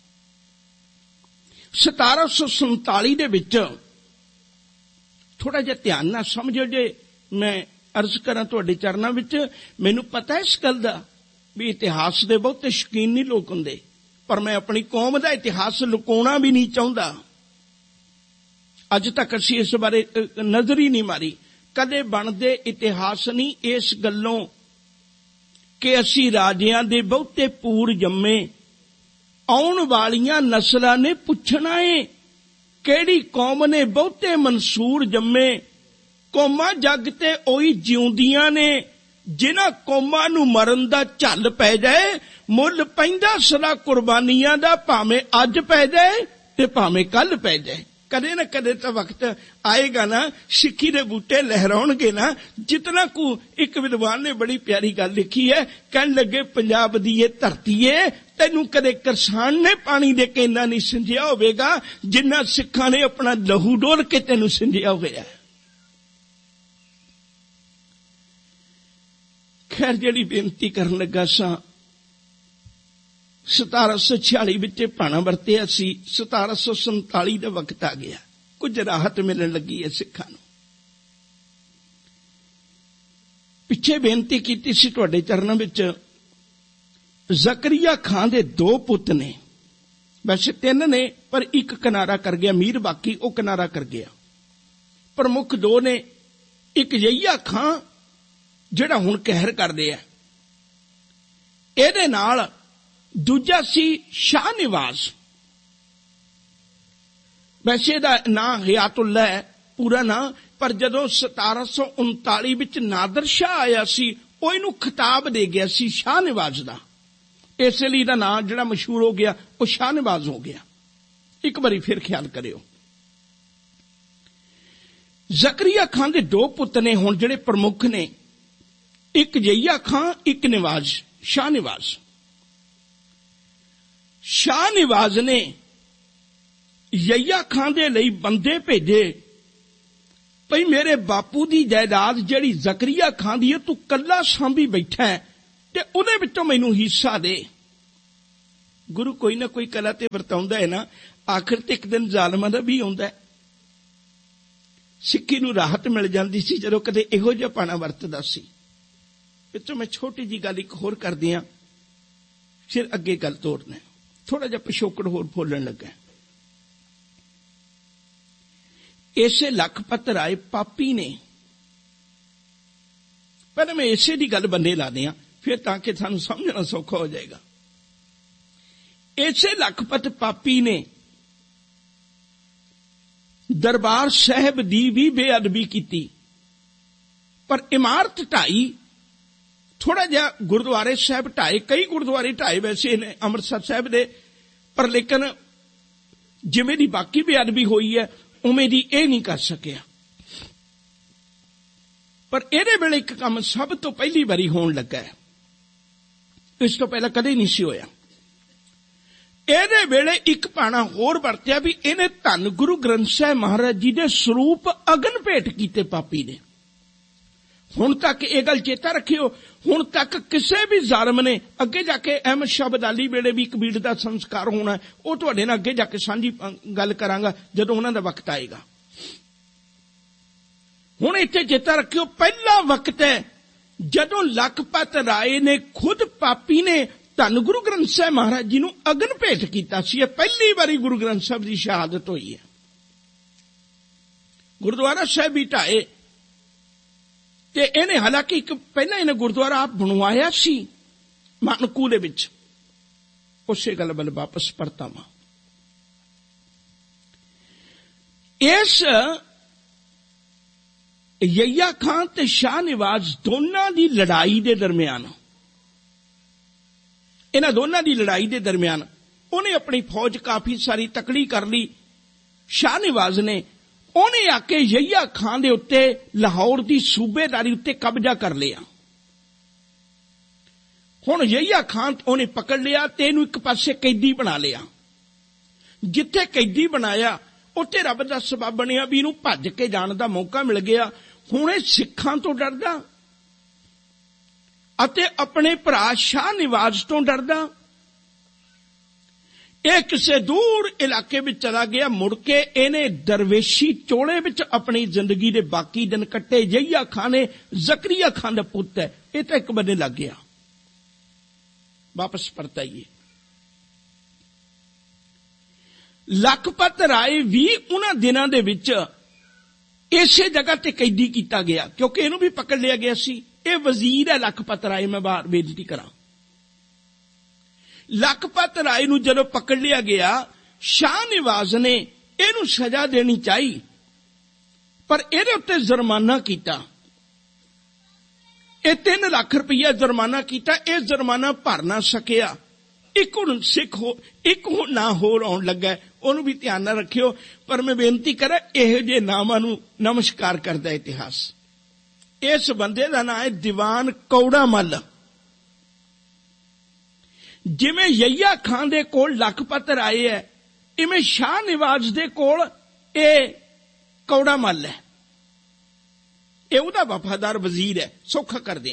ਸਤਾਰਾਂ ਸੌ ਸੰਤਾਲੀ ਦੇ ਵਿੱਚ ਥੋੜਾ ਜਿਹਾ ਧਿਆਨ ਨਾਲ ਸਮਝੋ ਜੇ ਮੈਂ ਅਰਜ਼ ਕਰਾਂ ਤੁਹਾਡੇ ਚਰਨਾਂ ਵਿੱਚ। ਮੈਨੂੰ ਪਤਾ ਇਸ ਗੱਲ ਦਾ ਵੀ ਇਤਿਹਾਸ ਦੇ ਬਹੁਤੇ ਸ਼ੌਕੀਨ ਨਹੀਂ ਲੋਕ ਹੁੰਦੇ, ਪਰ ਮੈਂ ਆਪਣੀ ਕੌਮ ਦਾ ਇਤਿਹਾਸ ਲੁਕਾਉਣਾ ਵੀ ਨਹੀਂ ਚਾਹੁੰਦਾ। ਅੱਜ ਤੱਕ ਅਸੀਂ ਇਸ ਬਾਰੇ ਨਜ਼ਰ ਹੀ ਨਹੀਂ ਮਾਰੀ। ਕਦੇ ਬਣਦੇ ਇਤਿਹਾਸ ਨਹੀਂ ਇਸ ਗੱਲੋਂ ਕਿ ਅਸੀਂ ਰਾਜਿਆਂ ਦੇ ਬਹੁਤੇ ਪੂਰ ਜੰਮੇ आउण वालियां नस्लां ने पुछना है, किहड़ी कौम ने बहुते मंसूर जम्मे, कौमां जग ते ओही जिउंदियां ने, जिन्हां कौमां नूं मरन दा झल पै जाए, मुल पैंदा सदा कुर्बानियां दा, भावें अज पै जाए ते भावें कल पै जाए। कदे ना कदे तो वक्त आएगा ना, सिक्खी दे बूटे लहराउणगे ना। जितना कु एक विद्वान ने बड़ी प्यारी गल लिखी है, कहन लगे पंजाब दी ये धरती है, तैनू कदे करसान ने पानी दे के इन्ना नहीं सिंजिया होवेगा जिन्ना सिखां ने अपना लहू डोल के तैनू सिंजिया होया। खैर जिहड़ी बेनती करन लगा सां, सतारा सौ छियाली विच भाणा वरतिया सी, सतारा सौ संताली का वक्त आ गया, कुछ राहत मिलने लगी है सिखां नूं। पिछे बेनती कीती सी तुहाडे चरणां विच, जकरिया खां दे दो पुत ने, वैसे तीन ने पर एक किनारा कर गया, मीर बाकी वो किनारा कर गया। प्रमुख दो ने, एक यहिया खां जिहड़ा हुण कहर कर दिया, इहदे नाल दूजा सी शाह निवाज। वैसे दा नां हयातुल्ला है पूरा नां, पर जदों सतारा सौ उनताली विच नादर शाह आया सी, वो इनू खिताब दे गया सी शाह निवाज दा, इसलिए दा नां जिहड़ा मशहूर हो गया वो शाह निवाज हो गया। एक बारी फिर ख्याल करियो, जकरिया खां दे दो पुत ने हुण जिहड़े प्रमुख ने, एक जहिया खां, एक निवाज, शाह निवाज। शाह निवाज ने यहिया खां दे लई बंदे भेजे, भई मेरे बापू दी जायदाद जिहड़ी जकरिया खां दी है तू कल्ला सांभी बैठा है ते उहदे विचों मैनू हिस्सा दे। गुरु कोई ना कोई कला ते वरताउंदा है ना, आखिर ते एक दिन जालमां दा भी आउंदा है। सिक्खी नूं राहत मिल जांदी सी जदों कदे इहो जिहा पाणा वरतदा सी। पिछों मैं छोटी जी गल एक होर कर दियां, फिर अगे गल तोड़ना। थोड़ा जिहा पिछोकड़ होर बोलण लगा। इसे लखपत राय पापी ने, पहले मैं इसे दी गल बंदे ला दियां, फिर ताकि सानू समझना सौखा हो जाएगा। इसे लखपत पापी ने दरबार साहब दी भी बेअदबी की, पर इमारत ढाई, थोड़ा जिहा गुरुद्वारे साहब ढाए, कई गुरुद्वारे ढाए वैसे ने अमृतसर साहब दे, पर लेकिन जिवें दी बाकी बेअदबी हुई है उवें दी इह नहीं कर सकिया। पर इहदे वेले एक काम सब तो पहली बारी होण लगा है, इस तो पहला कदे नहीं सी होया। इहदे वेले एक पाणा होर वरतिया भी इहने धन गुरु ग्रंथ साहिब महाराज जी दे स्वरूप अगन भेंट कीते पापी ने। हुण तक यह गल चेता रखियो, हुण तक किसी भी जालम ने, अगे जाके अहमद शाह अब्दाली वेले भी एक बीड़ का संस्कार होना है, वो तुहाडे नाल अगे जाके सांझी गल करांगा जदों उन्हां दा वक्त आएगा। हुण इत्थे चेता रखियो, पहला वक्त है जदों लखपत राय ने खुद पापी ने धन गुरु ग्रंथ साहिब महाराज जी नूं अगन भेंट कीता सी। पहली बारी गुरु ग्रंथ साहिब की शहादत हुई है। गुरुद्वारा साहिब भी ढाए ते इहने, हालांकि एक पहला इन्हें गुरुद्वारा आप बनवाया सी मानकू दे विच, उसे गल वल वापस परता वा। इस यहिया खां ते शाह निवाज दोनां दी लड़ाई दे दरमियान, इन्हां दोनां दी लड़ाई दे दरमियान उन्हें अपनी फौज काफी सारी तकड़ी कर ली। शाह निवाज ने उन्हें आके यहिया खां दे उत्ते लाहौर दी सूबेदारी उत्ते कब्जा कर लिया। हुण यहिया खां उन्हें पकड़ लिया ते इहनूं एक पासे कैदी बना लिया। जिथे कैदी बनाया उत्थे रब दा सबब बनिया भी इहनूं भज के जाण दा मौका मिल गया। हुण इह सिखां तो डरदा अते अपने भरा शाह निवाज तो डरदा, यह किसी दूर इलाके में चला गया। मुड़ के इन्हें दरवेशी चोले विच अपनी जिंदगी के बाकी दिन कट्टे। यहिया खां ने जकरिया खां दा पुत है, यह तो एक बने लग गया। वापस परताइए, लखपत राय भी उन्हां दिनां दे विच इसे जगह ते कैदी किया गया, क्योंकि इहनूं भी पकड़ लिया गया सी। यह वजीर है लखपत राय, मैं बाहर बेनती करा। लखपत राय नूं जदों पकड़ लिया गया, शाह निवाज ने इहनूं सजा देनी चाही, पर इहदे उत्ते जुर्माना कीता। ये तीन लाख रुपया जुर्माना किया, यह जुर्माना भर ना सकिया। एक हुण सिख हो एक हुण ना होर आउण लगा, उहनूं भी ध्यान ना रखियो। पर मैं बेनती करा, इहो जिहे नामां नूं नमस्कार करदा इतिहास। इस बंदे दा नाम है दीवान कौड़ा मल। जिवें यहिया खां दे कोल लखपत राय है, इवें शाह निवाज दे कोल ये कौड़ा मल है। ये उहदा वफादार वजीर है। सौखा कर दिया,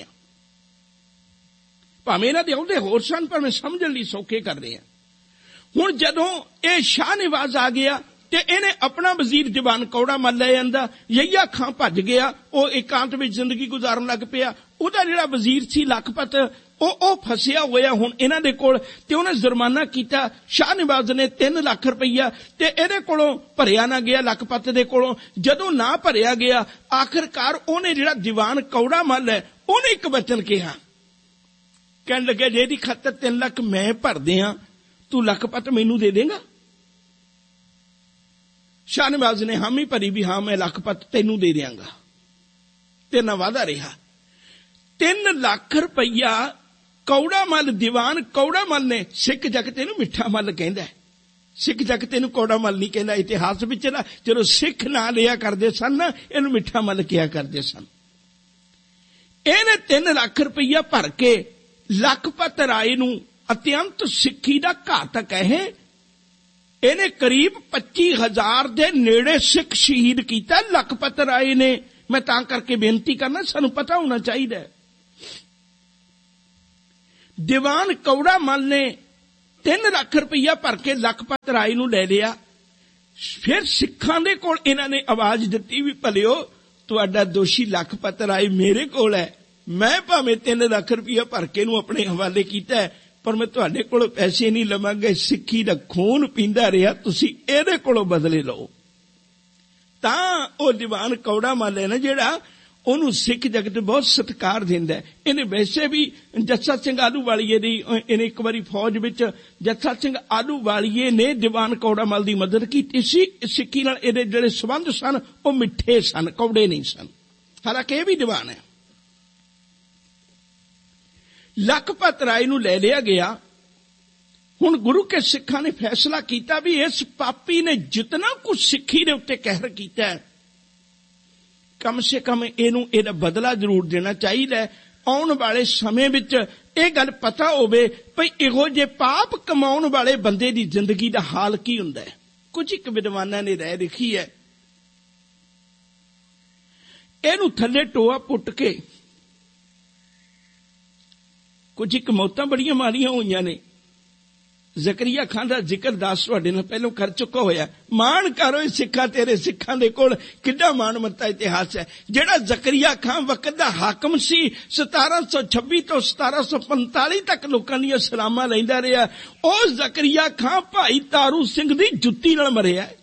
भावें इन्हां दे अहुदे होर सन, पर मैं समझण लई सौखे कर रहे हैं। हुण जदों ये शाह निवाज आ गया ते इहने अपना वजीर दीवान कौड़ा मल ले आंदा, यहिया खां भज गया, वो एकांत विच जिंदगी गुजारन लग पिया। उहदा जिहड़ा वजीर सी लखपत, ओ ओ फसिया होया हुण इन्हां दे कोल, ते उहने जुर्माना कीता। शाह निवाज ने तीन लाख रुपया ते इहदे कोलों भरिया ना गया, लखपत दे कोलों जदों ना भरिया गया, आखिरकार उहने जिहड़ा दीवान कौड़ा मल है, उहने एक वचन कहा, कहण लगे जे इहदी खातर तीन लाख मैं भर दियां, तू लखपत मैनूं दे देगा? शाह निवाज ने हामी भरी भी हाँ मैं लखपत तैनूं दे दियांगा। ते ना वादा रहा। तीन लाख रुपया कौड़ा मल, दीवान कौड़ा मल ने, सिख जगत इहनूं मिठा मल कहंदा है, सिख जगत इहनूं कौड़ा मल नहीं कहंदा। इतिहास विच ना जदों सिख ना लिया करदे सन ना, इहनूं मिठा मल किया करदे सन। इहने तीन लाख रुपया भर के लखपत राय नूं अत्यंत सिक्खी दा घातक है, इहने करीब पच्ची हजार दे नेड़े सिख शहीद कीता लखपत राय ने। मैं तां करके बेनती करना, सानूं पता होना चाहिए। दीवान कौड़ा मल ने तीन लाख रुपया भर के लखपत राय नूं ले लिया। फिर सिखां दे कोल इन्हां ने आवाज दित्ती भी भलियो तुहाडा दोषी लखपत राय मेरे कोल है, मैं भावें तीन लाख रुपया भर के नूं अपने हवाले कीता है, पर मैं तुहाडे कोलों पैसे नहीं लवांगा। सिक्खी दा खून पींदा रहा, तुसीं इहदे कोलों बदले लो। तां ओह दीवान कौड़ा मल है ना जिहड़ा, ਉਹਨੂੰ सिख जगत बहुत सत्कार दिंदा है। इन्हें वैसे भी जस्सा सिंह आलूवालीए दी, इन्हें एक बारी फौज विच जस्सा सिंह आलूवालीए ने दीवान कौड़ा मल दी मदद की सी। सिक्की नाल इहदे जिहड़े संबंध सन वो मिठे सन, कौड़े नहीं सन। हालांकि यह भी दीवान है। लखपत राय नूं ले लिया गया। हुण गुरु के सिखां ने फैसला किया भी इस पापी ने जितना कुछ सिक्खी दे उत्ते कहर कीता है, कम से कम इहनूं इहदा बदला जरूर देना चाहिए। आउण वाले समय विच इह गल पता होवे भई इहो जे पाप कमाउण वाले बंदे दी जिंदगी दा हाल की हुंदा है। कुछ एक विद्वानां ने राय लिखी है, इहनूं थल्ले टोआ पुट के कुछ एक मौतां बड़ियां मारियां होईयां ने। जकरिया खान का जिक्र दास तुहाडे नाल पहलों कर चुका होया। मान करो सिखा तेरे सिखां दे कोल किड्डा मान मत्ता इतिहास है। जिहड़ा जकरिया खान वक्त दा हाकम सी, सतारा सौ छब्बी तो सतारा सौ पंताली तक लोकां दी सलामां लैंदा रहा। उह जकरिया खान भाई तारू सिंह दी जुत्ती नाल मरिया है।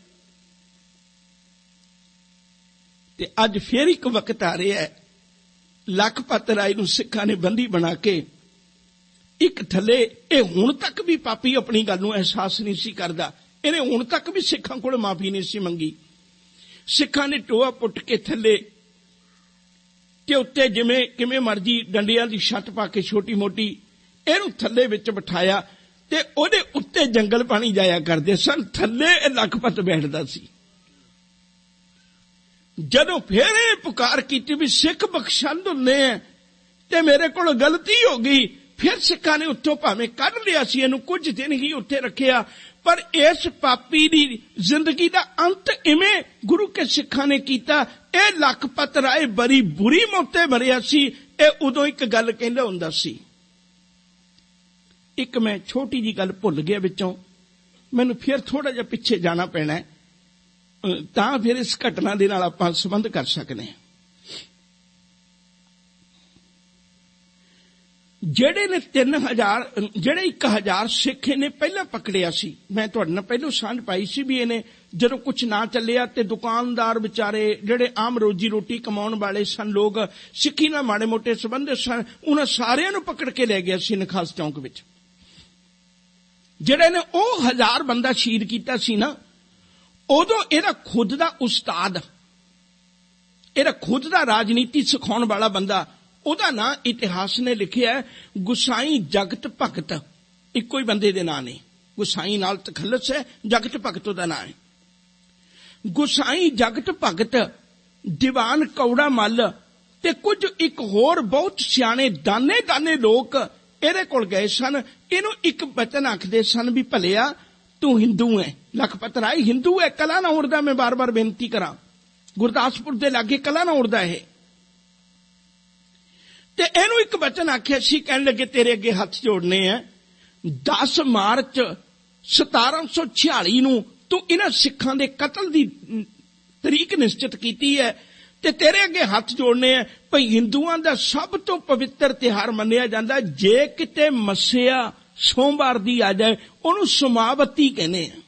ते अज फिर एक वक्त आ रहा है, लखपत राय नूं सिखां ने बंदी बना के एक थले, ये हुण तक भी पापी अपनी गल नूं एहसास नहीं सी करदा। इहने हुण तक भी सिखां कोल माफी नहीं सी मंगी। सिखां ने टोआ पुट के थले ते उत्ते जिवें किवें मर्जी डंडियां दी छत पा के छोटी मोटी इहनूं थले विच बिठाया ते ओहदे उत्ते जंगल पानी जाया करदे सन। थले लखपत बैठदा सी। जदों फिर इह पुकार कीती भी सिख बख्शंद हुंदे आ ते मेरे कोल गलती हो गई, फिर सिखां ने उत्थों भावें कढ लिया सी, इहनूं कुछ दिन ही उत्थे रखिया। पर इस पापी दी जिंदगी दा अंत इवें गुरु के सिखां ने कीता। इह लखपत राय बड़ी बुरी मौते मरिया सी। इह उदों एक गल कहंदा हुंदा सी। एक मैं छोटी जी गल भुल गया विचों, मैनूं फिर थोड़ा जिहा पिछे जाना पैना है, तां फिर इस घटना दे नाल आपां संबंध कर सकदे हां। जेड़े ने तीन हजार जेड़े एक हजार सिख ने पहला पकड़िया सी, मैं तुहाडे नाल पहलों सांझ पाई सी भी इहने जदों कुछ ना चलिया ते दुकानदार बेचारे जेड़े आम रोजी रोटी कमाउण वाले सन, लोग सिक्खी नाल माड़े मोटे संबंध सन, उन्हां सारिआं नूं पकड़ के ले गया सी नखास चौंक विच। ਜਿਹੜੇ ਨੇ ਉਹ ਹਜ਼ਾਰ ਬੰਦਾ ਸ਼ਹੀਦ ਕੀਤਾ ਸੀ ਨਾ, ਉਦੋਂ ਇਹਦਾ ਖੁਦ ਦਾ ਉਸਤਾਦ, ਇਹਦਾ ਖੁਦ ਦਾ ਰਾਜਨੀਤੀ ਸਿਖਾਉਣ ਵਾਲਾ ਬੰਦਾ, ਉਹਦਾ ਨਾਂ ਇਤਿਹਾਸ ਨੇ ਲਿਖਿਆ ਗੁਸਾਈ ਜਗਤ ਭਗਤ। ਇੱਕੋ ਹੀ ਬੰਦੇ ਦੇ ਨਾਂ ਨੇ, ਗੁਸਾਈ ਨਾਲ ਤਖੱਲਸ ਹੈ, ਜਗਤ ਭਗਤ ਉਹਦਾ ਨਾਂ ਹੈ। ਗੁਸਾਈ ਜਗਤ ਭਗਤ, ਦੀਵਾਨ ਕੌੜਾ ਮੱਲ ਤੇ ਕੁਝ ਇੱਕ ਹੋਰ ਬਹੁਤ ਸਿਆਣੇ ਦਾਨੇ ਦਾਨੇ ਲੋਕ ਇਹਦੇ ਕੋਲ ਗਏ ਸਨ। ਇਹਨੂੰ ਇੱਕ ਬਚਨ ਆਖਦੇ ਸਨ ਵੀ ਭਲਿਆ ਤੂੰ ਹਿੰਦੂ ਹੈ। ਲਖਪਤ ਰਾਏ ਹਿੰਦੂ ਹੈ, ਕਲਾ ਨਾ ਉੜਦਾ। ਮੈਂ ਬਾਰ ਬਾਰ ਬੇਨਤੀ ਕਰਾਂ, ਗੁਰਦਾਸਪੁਰ ਦੇ ਲਾਗੇ ਕਲਾ ਨਾ ਉੜਦਾ ਇਹ। ਤੇ ਇਹਨੂੰ ਇੱਕ ਬਚਨ ਆਖਿਆ ਸੀ, ਕਹਿਣ ਲੱਗੇ ਤੇਰੇ ਅੱਗੇ ਹੱਥ ਜੋੜਨੇ ਆ, ਦਸ ਮਾਰਚ ਸਤਾਰਾਂ ਸੌ ਛਿਆਲੀ ਨੂੰ ਤੂੰ ਇਹਨਾਂ ਸਿੱਖਾਂ ਦੇ ਕਤਲ ਦੀ ਤਰੀਕ ਨਿਸ਼ਚਿਤ ਕੀਤੀ ਹੈ ਤੇ ਤੇਰੇ ਅੱਗੇ ਹੱਥ ਜੋੜਨੇ ਆ ਭਈ ਹਿੰਦੂਆਂ ਦਾ ਸਭ ਤੋਂ ਪਵਿੱਤਰ ਤਿਉਹਾਰ ਮੰਨਿਆ ਜਾਂਦਾ, ਜੇ ਕਿਤੇ ਮੱਸਿਆ ਸੋਮਵਾਰ ਦੀ ਆ ਜਾਏ ਉਹਨੂੰ ਸਮਾਵਤੀ ਕਹਿੰਦੇ ਆ।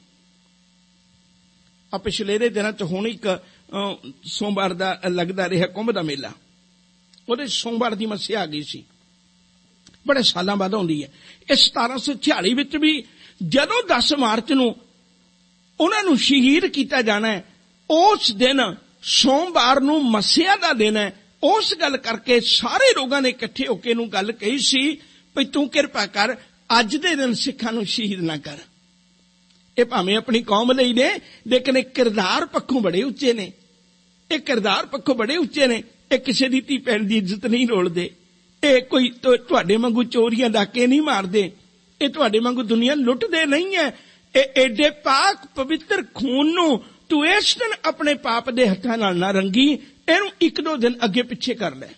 ਆ ਪਿਛਲੇ ਦਿਨਾਂ ਚ ਹੁਣ ਇੱਕ ਸੋਮਵਾਰ ਦਾ ਲੱਗਦਾ ਰਿਹਾ ਕੁੰਭ ਦਾ ਮੇਲਾ, ਉਹਦੇ ਸੋਮਵਾਰ ਦੀ ਮੱਸਿਆ ਆ ਗਈ ਸੀ, ਬੜੇ ਸਾਲਾਂ ਬਾਅਦ ਆਉਂਦੀ ਹੈ। ਇਹ ਸਤਾਰਾਂ ਸੌ ਛਿਆਲੀ ਵਿੱਚ ਵੀ ਜਦੋਂ ਦਸ ਮਾਰਚ ਨੂੰ ਉਹਨਾਂ ਨੂੰ ਸ਼ਹੀਦ ਕੀਤਾ ਜਾਣਾ ਹੈ, ਉਸ ਦਿਨ ਸੋਮਵਾਰ ਨੂੰ ਮੱਸਿਆ ਦਾ ਦਿਨ ਹੈ। ਉਸ ਗੱਲ ਕਰਕੇ ਸਾਰੇ ਲੋਕਾਂ ਨੇ ਇਕੱਠੇ ਹੋ ਕੇ ਇਹਨੂੰ ਗੱਲ ਕਹੀ ਸੀ ਭਈ ਤੂੰ ਕਿਰਪਾ ਕਰ ਅੱਜ ਦੇ ਦਿਨ ਸਿੱਖਾਂ ਨੂੰ ਸ਼ਹੀਦ ਨਾ ਕਰ। ਇਹ ਭਾਵੇਂ ਆਪਣੀ ਕੌਮ ਲਈ ਨੇ, ਲੇਕਿਨ ਇਹ ਕਿਰਦਾਰ ਪੱਖੋਂ ਬੜੇ ਉੱਚੇ ਨੇ, ਇਹ ਕਿਰਦਾਰ ਪੱਖੋਂ ਬੜੇ ਉੱਚੇ ਨੇ। ਇਹ ਕਿਸੇ ਦੀ ਧੀ ਭੈਣ ਦੀ ਇੱਜ਼ਤ ਨਹੀਂ ਰੋਲਦੇ, ਇਹ ਕੋਈ ਤੁਹਾਡੇ ਵਾਂਗੂ ਚੋਰੀਆਂ ਡਾਕੇ ਨਹੀਂ ਮਾਰਦੇ, ਇਹ ਤੁਹਾਡੇ ਵਾਂਗੂ ਦੁਨੀਆ ਲੁੱਟਦੇ ਨਹੀਂ ਹੈ। ਇਹ ਏਡੇ ਪਾਕ ਪਵਿੱਤਰ ਖੂਨ ਨੂੰ ਤੂੰ ਇਸ ਦਿਨ ਆਪਣੇ ਪਾਪ ਦੇ ਹੱਥਾਂ ਨਾਲ ਨਾ ਰੰਗੀ, ਇਹਨੂੰ ਇੱਕ ਦੋ ਦਿਨ ਅੱਗੇ ਪਿੱਛੇ ਕਰ ਲੈ।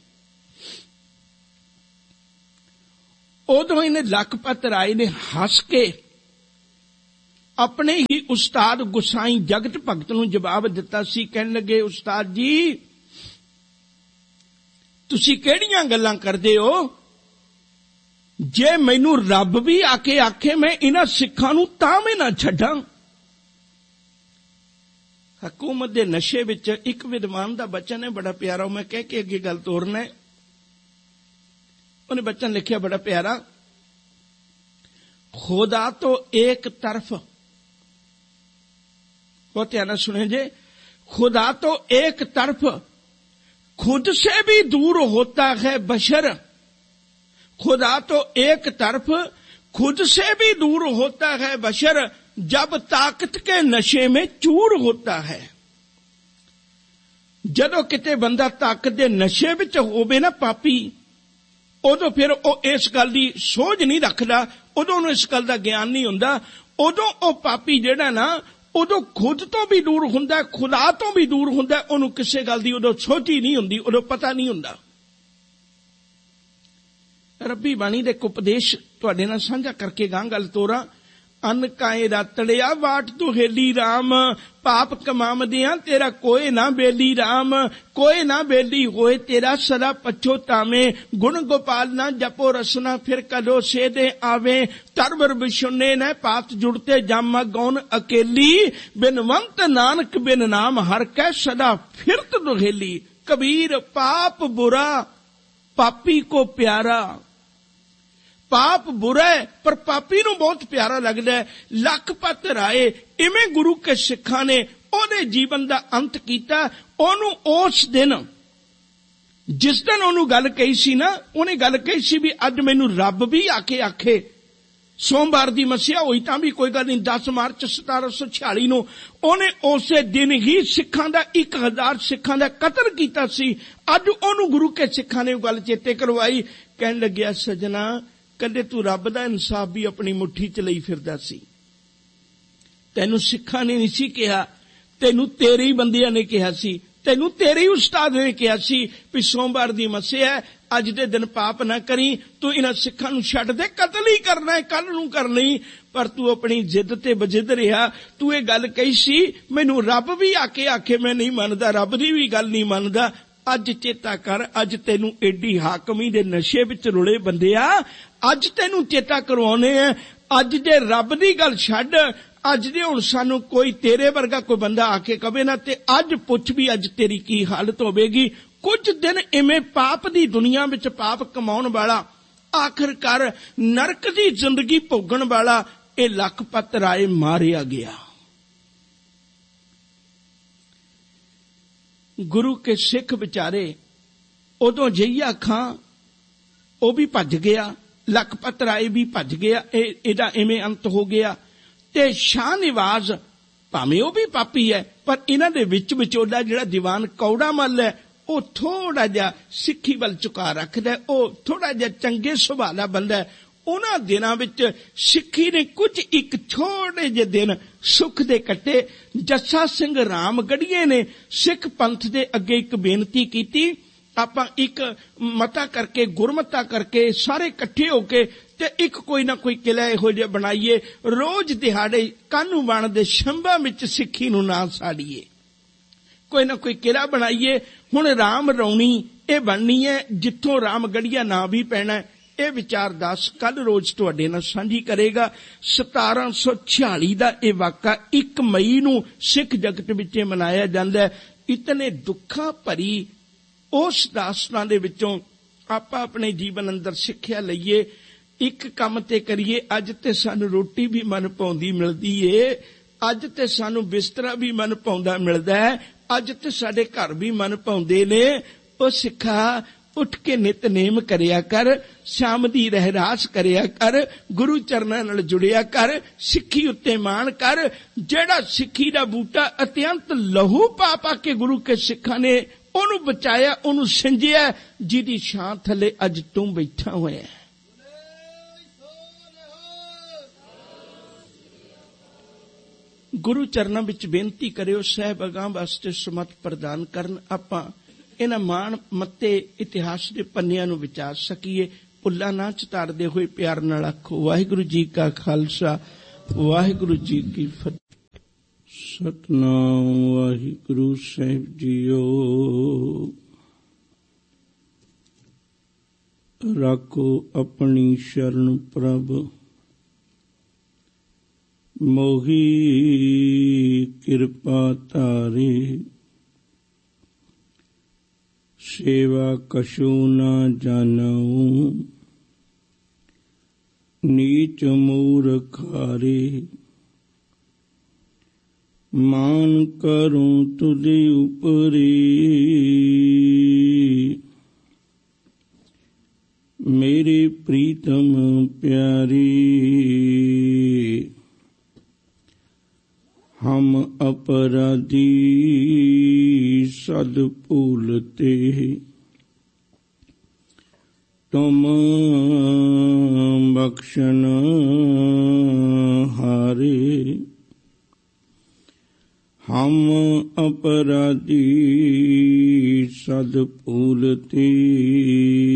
ਉਦੋਂ ਇਹਨੇ ਲਖਪਤ ਰਾਏ ਨੇ ਹੱਸ ਕੇ ਆਪਣੇ ਹੀ ਉਸਤਾਦ ਗੁਸਾਈ ਜਗਤ ਭਗਤ ਨੂੰ ਜਵਾਬ ਦਿੱਤਾ ਸੀ। ਕਹਿਣ ਲੱਗੇ ਉਸਤਾਦ ਜੀ ਤੁਸੀਂ ਕਿਹੜੀਆਂ ਗੱਲਾਂ ਕਰਦੇ ਹੋ? ਜੇ ਮੈਨੂੰ ਰੱਬ ਵੀ ਆ ਕੇ ਆਖੇ ਮੈਂ ਇਹਨਾਂ ਸਿੱਖਾਂ ਨੂੰ ਤਾਂ ਵੀ ਨਾ ਛੱਡਾਂ। ਹਕੂਮਤ ਦੇ ਨਸ਼ੇ ਵਿੱਚ ਇੱਕ ਵਿਦਵਾਨ ਦਾ ਬਚਨ ਹੈ ਬੜਾ ਪਿਆਰਾ, ਮੈਂ ਕਹਿ ਕੇ ਅੱਗੇ ਗੱਲ ਤੋਰਨਾ ਹੈ। ਉਹਨੇ ਬਚਨ ਲਿਖਿਆ ਬੜਾ ਪਿਆਰਾ, खुदा तो एक तरफ, बहुत ध्यान सुने जे, खुदा तो एक तरफ खुद से भी दूर होता है बशर, खुदा तो एक तरफ खुद से भी दूर होता है बशर, जब ताकत के नशे में चूर होता है। जदों किते बंदा ताकत दे नशे विच होवे ना पापी, उदों फिर ਉਹ ਇਸ ਗੱਲ ਦੀ ਸੋਝ ਨਹੀਂ ਰੱਖਦਾ, ਉਦੋਂ ਉਹਨੂੰ ਇਸ ਗੱਲ ਦਾ ਗਿਆਨ ਨਹੀਂ ਹੁੰਦਾ। ਉਦੋਂ ਉਹ ਪਾਪੀ ਜਿਹੜਾ ਨਾ ਉਦੋਂ ਖੁਦ ਤੋਂ ਵੀ ਦੂਰ ਹੁੰਦਾ, ਖੁਦਾ ਤੋਂ ਵੀ ਦੂਰ ਹੁੰਦਾ, ਉਹਨੂੰ ਕਿਸੇ ਗੱਲ ਦੀ ਉਦੋਂ ਸੋਝ ਹੀ ਨਹੀਂ ਹੁੰਦੀ, ਉਦੋਂ ਪਤਾ ਨਹੀਂ ਹੁੰਦਾ। ਰੱਬੀ ਬਾਣੀ ਦੇ ਉਪਦੇਸ਼ ਤੁਹਾਡੇ ਨਾਲ ਸਾਂਝਾ ਕਰਕੇ ਗਾਂ ਗੱਲ ਤੋਰਾਂ। ਅਨ ਕਾਏ ਰਾਤੜਿਆ ਵਾਟ ਤੂੰ ਹੇਲੀ ਰਾਮ, ਪਾਪ ਕਮਾਮਦਿਆਂ ਤੇਰਾ ਕੋਏ ਨਾ ਬੇਲੀ ਰਾਮ, ਕੋਏ ਨਾ ਬੇਲੀ ਹੋਏ ਤੇਰਾ ਸਦਾ ਪਛੋਤਾਵੇਂ, ਗੁਣ ਗੋਪਾਲ ਨਾ ਜਪੋ ਰਸਨਾ ਫਿਰ ਕਦੋਂ ਸੇਦੇ ਆਵੇ, ਤਰਵਰ ਬਿਸ਼ੁਨੇ ਨੇ ਪਾਤ ਜੁੜਤੇ ਜਾਮਾ ਗੌਨ ਅਕੇਲੀ, ਬਿਨਵੰਤ ਨਾਨਕ ਬਿਨ ਨਾਮ ਹਰ ਕੈ ਸਦਾ ਫਿਰਤ ਦੁਹੇਲੀ। ਕਬੀਰ ਪਾਪ ਬੁਰਾ ਪਾਪੀ ਕੋ ਪਿਆਰਾ, ਪਾਪ ਬੁਰਾ ਹੈ ਪਰ ਪਾਪੀ ਨੂੰ ਬਹੁਤ ਪਿਆਰਾ ਲੱਗਦਾ ਹੈ। ਲਖਪਤ ਰਾਏ ਇਵੇਂ ਗੁਰੂ ਕੇ ਸਿੱਖਾਂ ਨੇ ਉਹਦੇ ਜੀਵਨ ਦਾ ਅੰਤ ਕੀਤਾ। ਉਹਨੂੰ ਉਸ ਦਿਨ ਜਿਸ ਦਿਨ ਉਹਨੂੰ ਗੱਲ ਕਹੀ ਸੀ ਨਾ, ਉਹਨੇ ਗੱਲ ਕਹੀ ਸੀ ਵੀ ਅੱਜ ਮੈਨੂੰ ਰੱਬ ਵੀ ਆ ਕੇ ਆਖੇ ਸੋਮਵਾਰ ਦੀ ਮੱਸਿਆ ਹੋਈ ਤਾਂ ਵੀ ਕੋਈ ਗੱਲ ਨਹੀਂ, ਦਸ ਮਾਰਚ ਸਤਾਰਾਂ ਸੌ ਛਿਆਲੀ ਨੂੰ ਉਹਨੇ ਉਸੇ ਦਿਨ ਹੀ ਸਿੱਖਾਂ ਦਾ ਇੱਕ ਹਜ਼ਾਰ ਸਿੱਖਾਂ ਦਾ ਕਤਲ ਕੀਤਾ ਸੀ। ਅੱਜ ਉਹਨੂੰ ਗੁਰੂ ਕੇ ਸਿੱਖਾਂ ਨੇ ਉਹ ਗੱਲ ਚੇਤੇ ਕਰਵਾਈ। ਕਹਿਣ ਲੱਗਿਆ ਸਜਣਾ, ਕਦੇ ਤੂੰ ਰੱਬ ਦਾ ਇਨਸਾਫ ਵੀ ਆਪਣੀ ਮੁੱਠੀ ਚ ਲਈ ਫਿਰਦਾ ਸੀ, ਤੈਨੂੰ ਸਿੱਖਾਂ ਨੇ ਨਹੀਂ ਸੀ ਕਿਹਾ, ਤੈਨੂੰ ਤੇਰੇ ਹੀ ਬੰਦਿਆਂ ਨੇ ਕਿਹਾ ਸੀ, ਤੈਨੂੰ ਤੇਰੇ ਹੀ ਉਸਤਾਦ ਨੇ ਕਿਹਾ ਸੀ ਵੀ ਸੋਮਵਾਰ ਦੀ ਮੱਸਿਆ ਹੈ, ਅੱਜ ਦੇ ਦਿਨ ਪਾਪ ਨਾ ਕਰੀ, ਤੂੰ ਇਹਨਾਂ ਸਿੱਖਾਂ ਨੂੰ ਛੱਡ ਦੇ, ਕਤਲ ਹੀ ਕਰਨਾ ਹੈ, ਕੱਲ ਨੂੰ ਕਰ ਲਈ। ਪਰ ਤੂੰ ਆਪਣੀ ਜਿੱਦ ਤੇ ਬਜਿੱਦ ਰਿਹਾ। ਤੂੰ ਇਹ ਗੱਲ ਕਹੀ ਸੀ ਮੈਨੂੰ ਰੱਬ ਵੀ ਆ ਕੇ ਆਖੇ ਮੈਂ ਨਹੀਂ ਮੰਨਦਾ, ਰੱਬ ਦੀ ਵੀ ਗੱਲ ਨਹੀਂ ਮੰਨਦਾ। ਅੱਜ ਚੇਤਾ ਕਰ, ਅੱਜ ਤੈਨੂੰ ਏਡੀ ਹਾਕਮੀ ਦੇ ਨਸ਼ੇ ਵਿੱਚ ਰੁਲੇ ਬੰਦਿਆ, ਅੱਜ ਤੈਨੂੰ ਚੇਤਾ ਕਰਵਾਉਣੇ ਆ। ਅੱਜ ਜੇ ਰੱਬ ਦੀ ਗੱਲ ਛੱਡ, ਅੱਜ ਦੇ ਹੁਣ ਸਾਨੂੰ ਕੋਈ ਤੇਰੇ ਵਰਗਾ ਕੋਈ ਬੰਦਾ ਆ ਕੇ ਕਵੇ ਨਾ, ਤੇ ਅੱਜ ਪੁੱਛ ਵੀ ਅੱਜ ਤੇਰੀ ਕੀ ਹਾਲਤ ਹੋਵੇਗੀ। ਕੁਝ ਦਿਨ ਇਵੇਂ ਪਾਪ ਦੀ ਦੁਨੀਆ ਵਿੱਚ ਪਾਪ ਕਮਾਉਣ ਵਾਲਾ, ਆਖਰਕਾਰ ਨਰਕ ਦੀ ਜ਼ਿੰਦਗੀ ਭੋਗਣ ਵਾਲਾ, ਇਹ ਲਖਪਤ ਰਾਏ ਮਾਰਿਆ ਗਿਆ। ਗੁਰੂ ਕੇ ਸਿੱਖ ਵਿਚਾਰੇ, ਉਦੋਂ ਜਈਆ ਖਾਂ ਉਹ ਵੀ ਭੱਜ ਗਿਆ, ਲਖਪਤ ਰਾਏ ਵੀ ਭੱਜ ਗਿਆ, ਇਹ ਇਹਦਾ ਇਵੇਂ ਅੰਤ ਹੋ ਗਿਆ। ਤੇ ਸ਼ਾਹ ਨਿਵਾਜ਼ ਭਾਵੇਂ ਉਹ ਵੀ ਪਾਪੀ ਹੈ, ਪਰ ਇਹਨਾਂ ਦੇ ਵਿੱਚ ਵਿਚੋਲਾ ਜਿਹੜਾ ਦੀਵਾਨ ਕੌੜਾ ਮੱਲ ਹੈ, ਉਹ ਥੋੜਾ ਜਿਹਾ ਸਿੱਖੀ ਵੱਲ ਝੁਕਾ ਰੱਖਦਾ, ਉਹ ਥੋੜਾ ਜਿਹਾ ਚੰਗੇ ਸੁਭਾਅ ਦਾ ਬੰਦਾ। ਉਹਨਾਂ ਦਿਨਾਂ ਵਿੱਚ ਸਿੱਖੀ ਨੇ ਕੁਝ ਇੱਕ ਛੋਟੇ ਜਿਹੇ ਦਿਨ ਸੁੱਖ ਦੇ ਕੱਟੇ। ਜੱਸਾ ਸਿੰਘ ਰਾਮਗੜੀਏ ਨੇ ਸਿੱਖ ਪੰਥ ਦੇ ਅੱਗੇ ਇੱਕ ਬੇਨਤੀ ਕੀਤੀ, ਆਪਾਂ ਇੱਕ ਮਤਾ ਕਰਕੇ, ਗੁਰਮਤਾ ਕਰਕੇ, ਸਾਰੇ ਇਕੱਠੇ ਹੋ ਕੇ ਤੇ ਇੱਕ ਕੋਈ ਨਾ ਕੋਈ ਕਿਲਾ ਇਹੋ ਜਿਹਾ ਬਣਾਈਏ, ਰੋਜ਼ ਦਿਹਾੜੇ ਕਾਨੂੰ ਬਣ ਦੇ ਸ਼ੰਭਾਂ ਵਿੱਚ ਸਿੱਖੀ ਨੂੰ ਨਾ ਸਾੜੀਏ, ਕੋਈ ਨਾ ਕੋਈ ਕਿਲਾ ਬਣਾਈਏ। ਹੁਣ ਰਾਮ ਰੌਣੀ ਇਹ ਬਣਨੀ ਹੈ, ਜਿੱਥੋਂ ਰਾਮਗੜੀਆ ਨਾਂ ਵੀ ਪੈਣਾ। ਇਹ ਵਿਚਾਰ ਦਾਸ ਕੱਲ ਰੋਜ਼ ਤੁਹਾਡੇ ਨਾਲ ਸਾਂਝੀ ਕਰੇਗਾ। ਸਤਾਰਾਂ ਸੌ ਛਿਆਲੀ ਦਾ ਇਹ ਵਾਕਾ ਇੱਕ ਮਈ ਨੂੰ ਸਿੱਖ ਜਗਤ ਵਿੱਚ ਮਨਾਇਆ ਜਾਂਦਾ ਹੈ। ਇਤਨੇ ਦੁੱਖਾਂ ਭਰੀ ਉਸ ਦਾਸਤਾਂ ਦੇ ਵਿੱਚੋਂ ਆਪਾਂ ਆਪਣੇ ਜੀਵਨ ਅੰਦਰ ਸਿੱਖਿਆ ਲਈਏ, ਇੱਕ ਕੰਮ ਤੇ ਕਰੀਏ। ਅੱਜ ਤੇ ਸਾਨੂੰ ਰੋਟੀ ਵੀ ਮਨ ਭਾਉਂਦੀ ਮਿਲਦੀ ਏ, ਅੱਜ ਤੇ ਸਾਨੂੰ ਬਿਸਤਰਾ ਵੀ ਮਨ ਭਾਉਂਦਾ ਮਿਲਦਾ ਹੈ, ਅੱਜ ਤੇ ਸਾਡੇ ਘਰ ਵੀ ਮਨ ਭਾਉਂਦੇ ਨੇ। ਉਹ ਸਿੱਖਾ ਉੱਠ ਕੇ ਨਿਤਨੇਮ ਕਰਿਆ ਕਰ, ਸ਼ਾਮ ਦੀ ਰਹਿਰਾਸ ਕਰਿਆ ਕਰ, ਗੁਰੂ ਚਰਨਾਂ ਨਾਲ ਜੁੜਿਆ ਕਰ, ਸਿੱਖੀ ਉੱਤੇ ਮਾਣ ਕਰ। ਜਿਹੜਾ ਸਿੱਖੀ ਦਾ ਬੂਟਾ ਅਤਿਅੰਤ ਲਹੂ ਪਾ ਪਾ ਕੇ ਗੁਰੂ ਕੇ ਸਿੱਖਾਂ ਨੇ ਉਹਨੂੰ ਬਚਾਇਆ, ਉਹਨੂੰ ਸਿੰਜਿਆ, ਜਿਹਦੀ ਛਾਂ ਥੱਲੇ ਅੱਜ ਤੂੰ ਬੈਠਾ ਹੋਇਆ। ਗੁਰੂ ਚਰਨਾਂ ਵਿੱਚ ਬੇਨਤੀ ਕਰਿਓ, ਸਾਹਿਬ ਅਗਾਂਹ ਵਾਸਤੇ ਸਮਤ ਪ੍ਰਦਾਨ ਕਰਨ, ਆਪਾਂ ਇਹਨਾਂ ਮਾਣ ਮੱਤੇ ਇਤਿਹਾਸ ਦੇ ਪੰਨਿਆਂ ਨੂੰ ਵਿਚਾਰ ਸਕੀਏ। ਭੁੱਲਾਂ ਨਾ ਚਤਾਰਦੇ ਹੋਏ ਪਿਆਰ ਨਾਲ ਆਖੋ, ਵਾਹਿਗੁਰੂ ਜੀ ਕਾ ਖਾਲਸਾ, ਵਾਹਿਗੁਰੂ ਜੀ ਕੀ ਫਤਿਹ। ਸਤਿਨਾਮ ਵਾਹਿਗੁਰੂ ਸਾਹਿਬ ਜੀਓ। ਰਾਖੋ ਆਪਣੀ ਸ਼ਰਨ ਪ੍ਰਭ, ਮੋਹੀ ਕਿਰਪਾ ਧਾਰੇ। ਸੇਵਾ ਕਛੂ ਨਾ ਜਾਣਉ, ਨੀਚ ਮੂਰਖਾਰੇ। ਮਾਨ ਕਰੂੰ ਤੁਧੇ ਉਪਰੀ, ਮੇਰੇ ਪ੍ਰੀਤਮ ਪਿਆਰੀ। ਹਮ ਅਪਰਾਧੀ ਸਦ ਭੂਲਤੇ, ਤੁਮ ਬਖਸ਼ਨ ਹਾਰੇ। ਹਮ ਅਪਰਾਧੀ ਸਦ ਭੂਲਤੇ,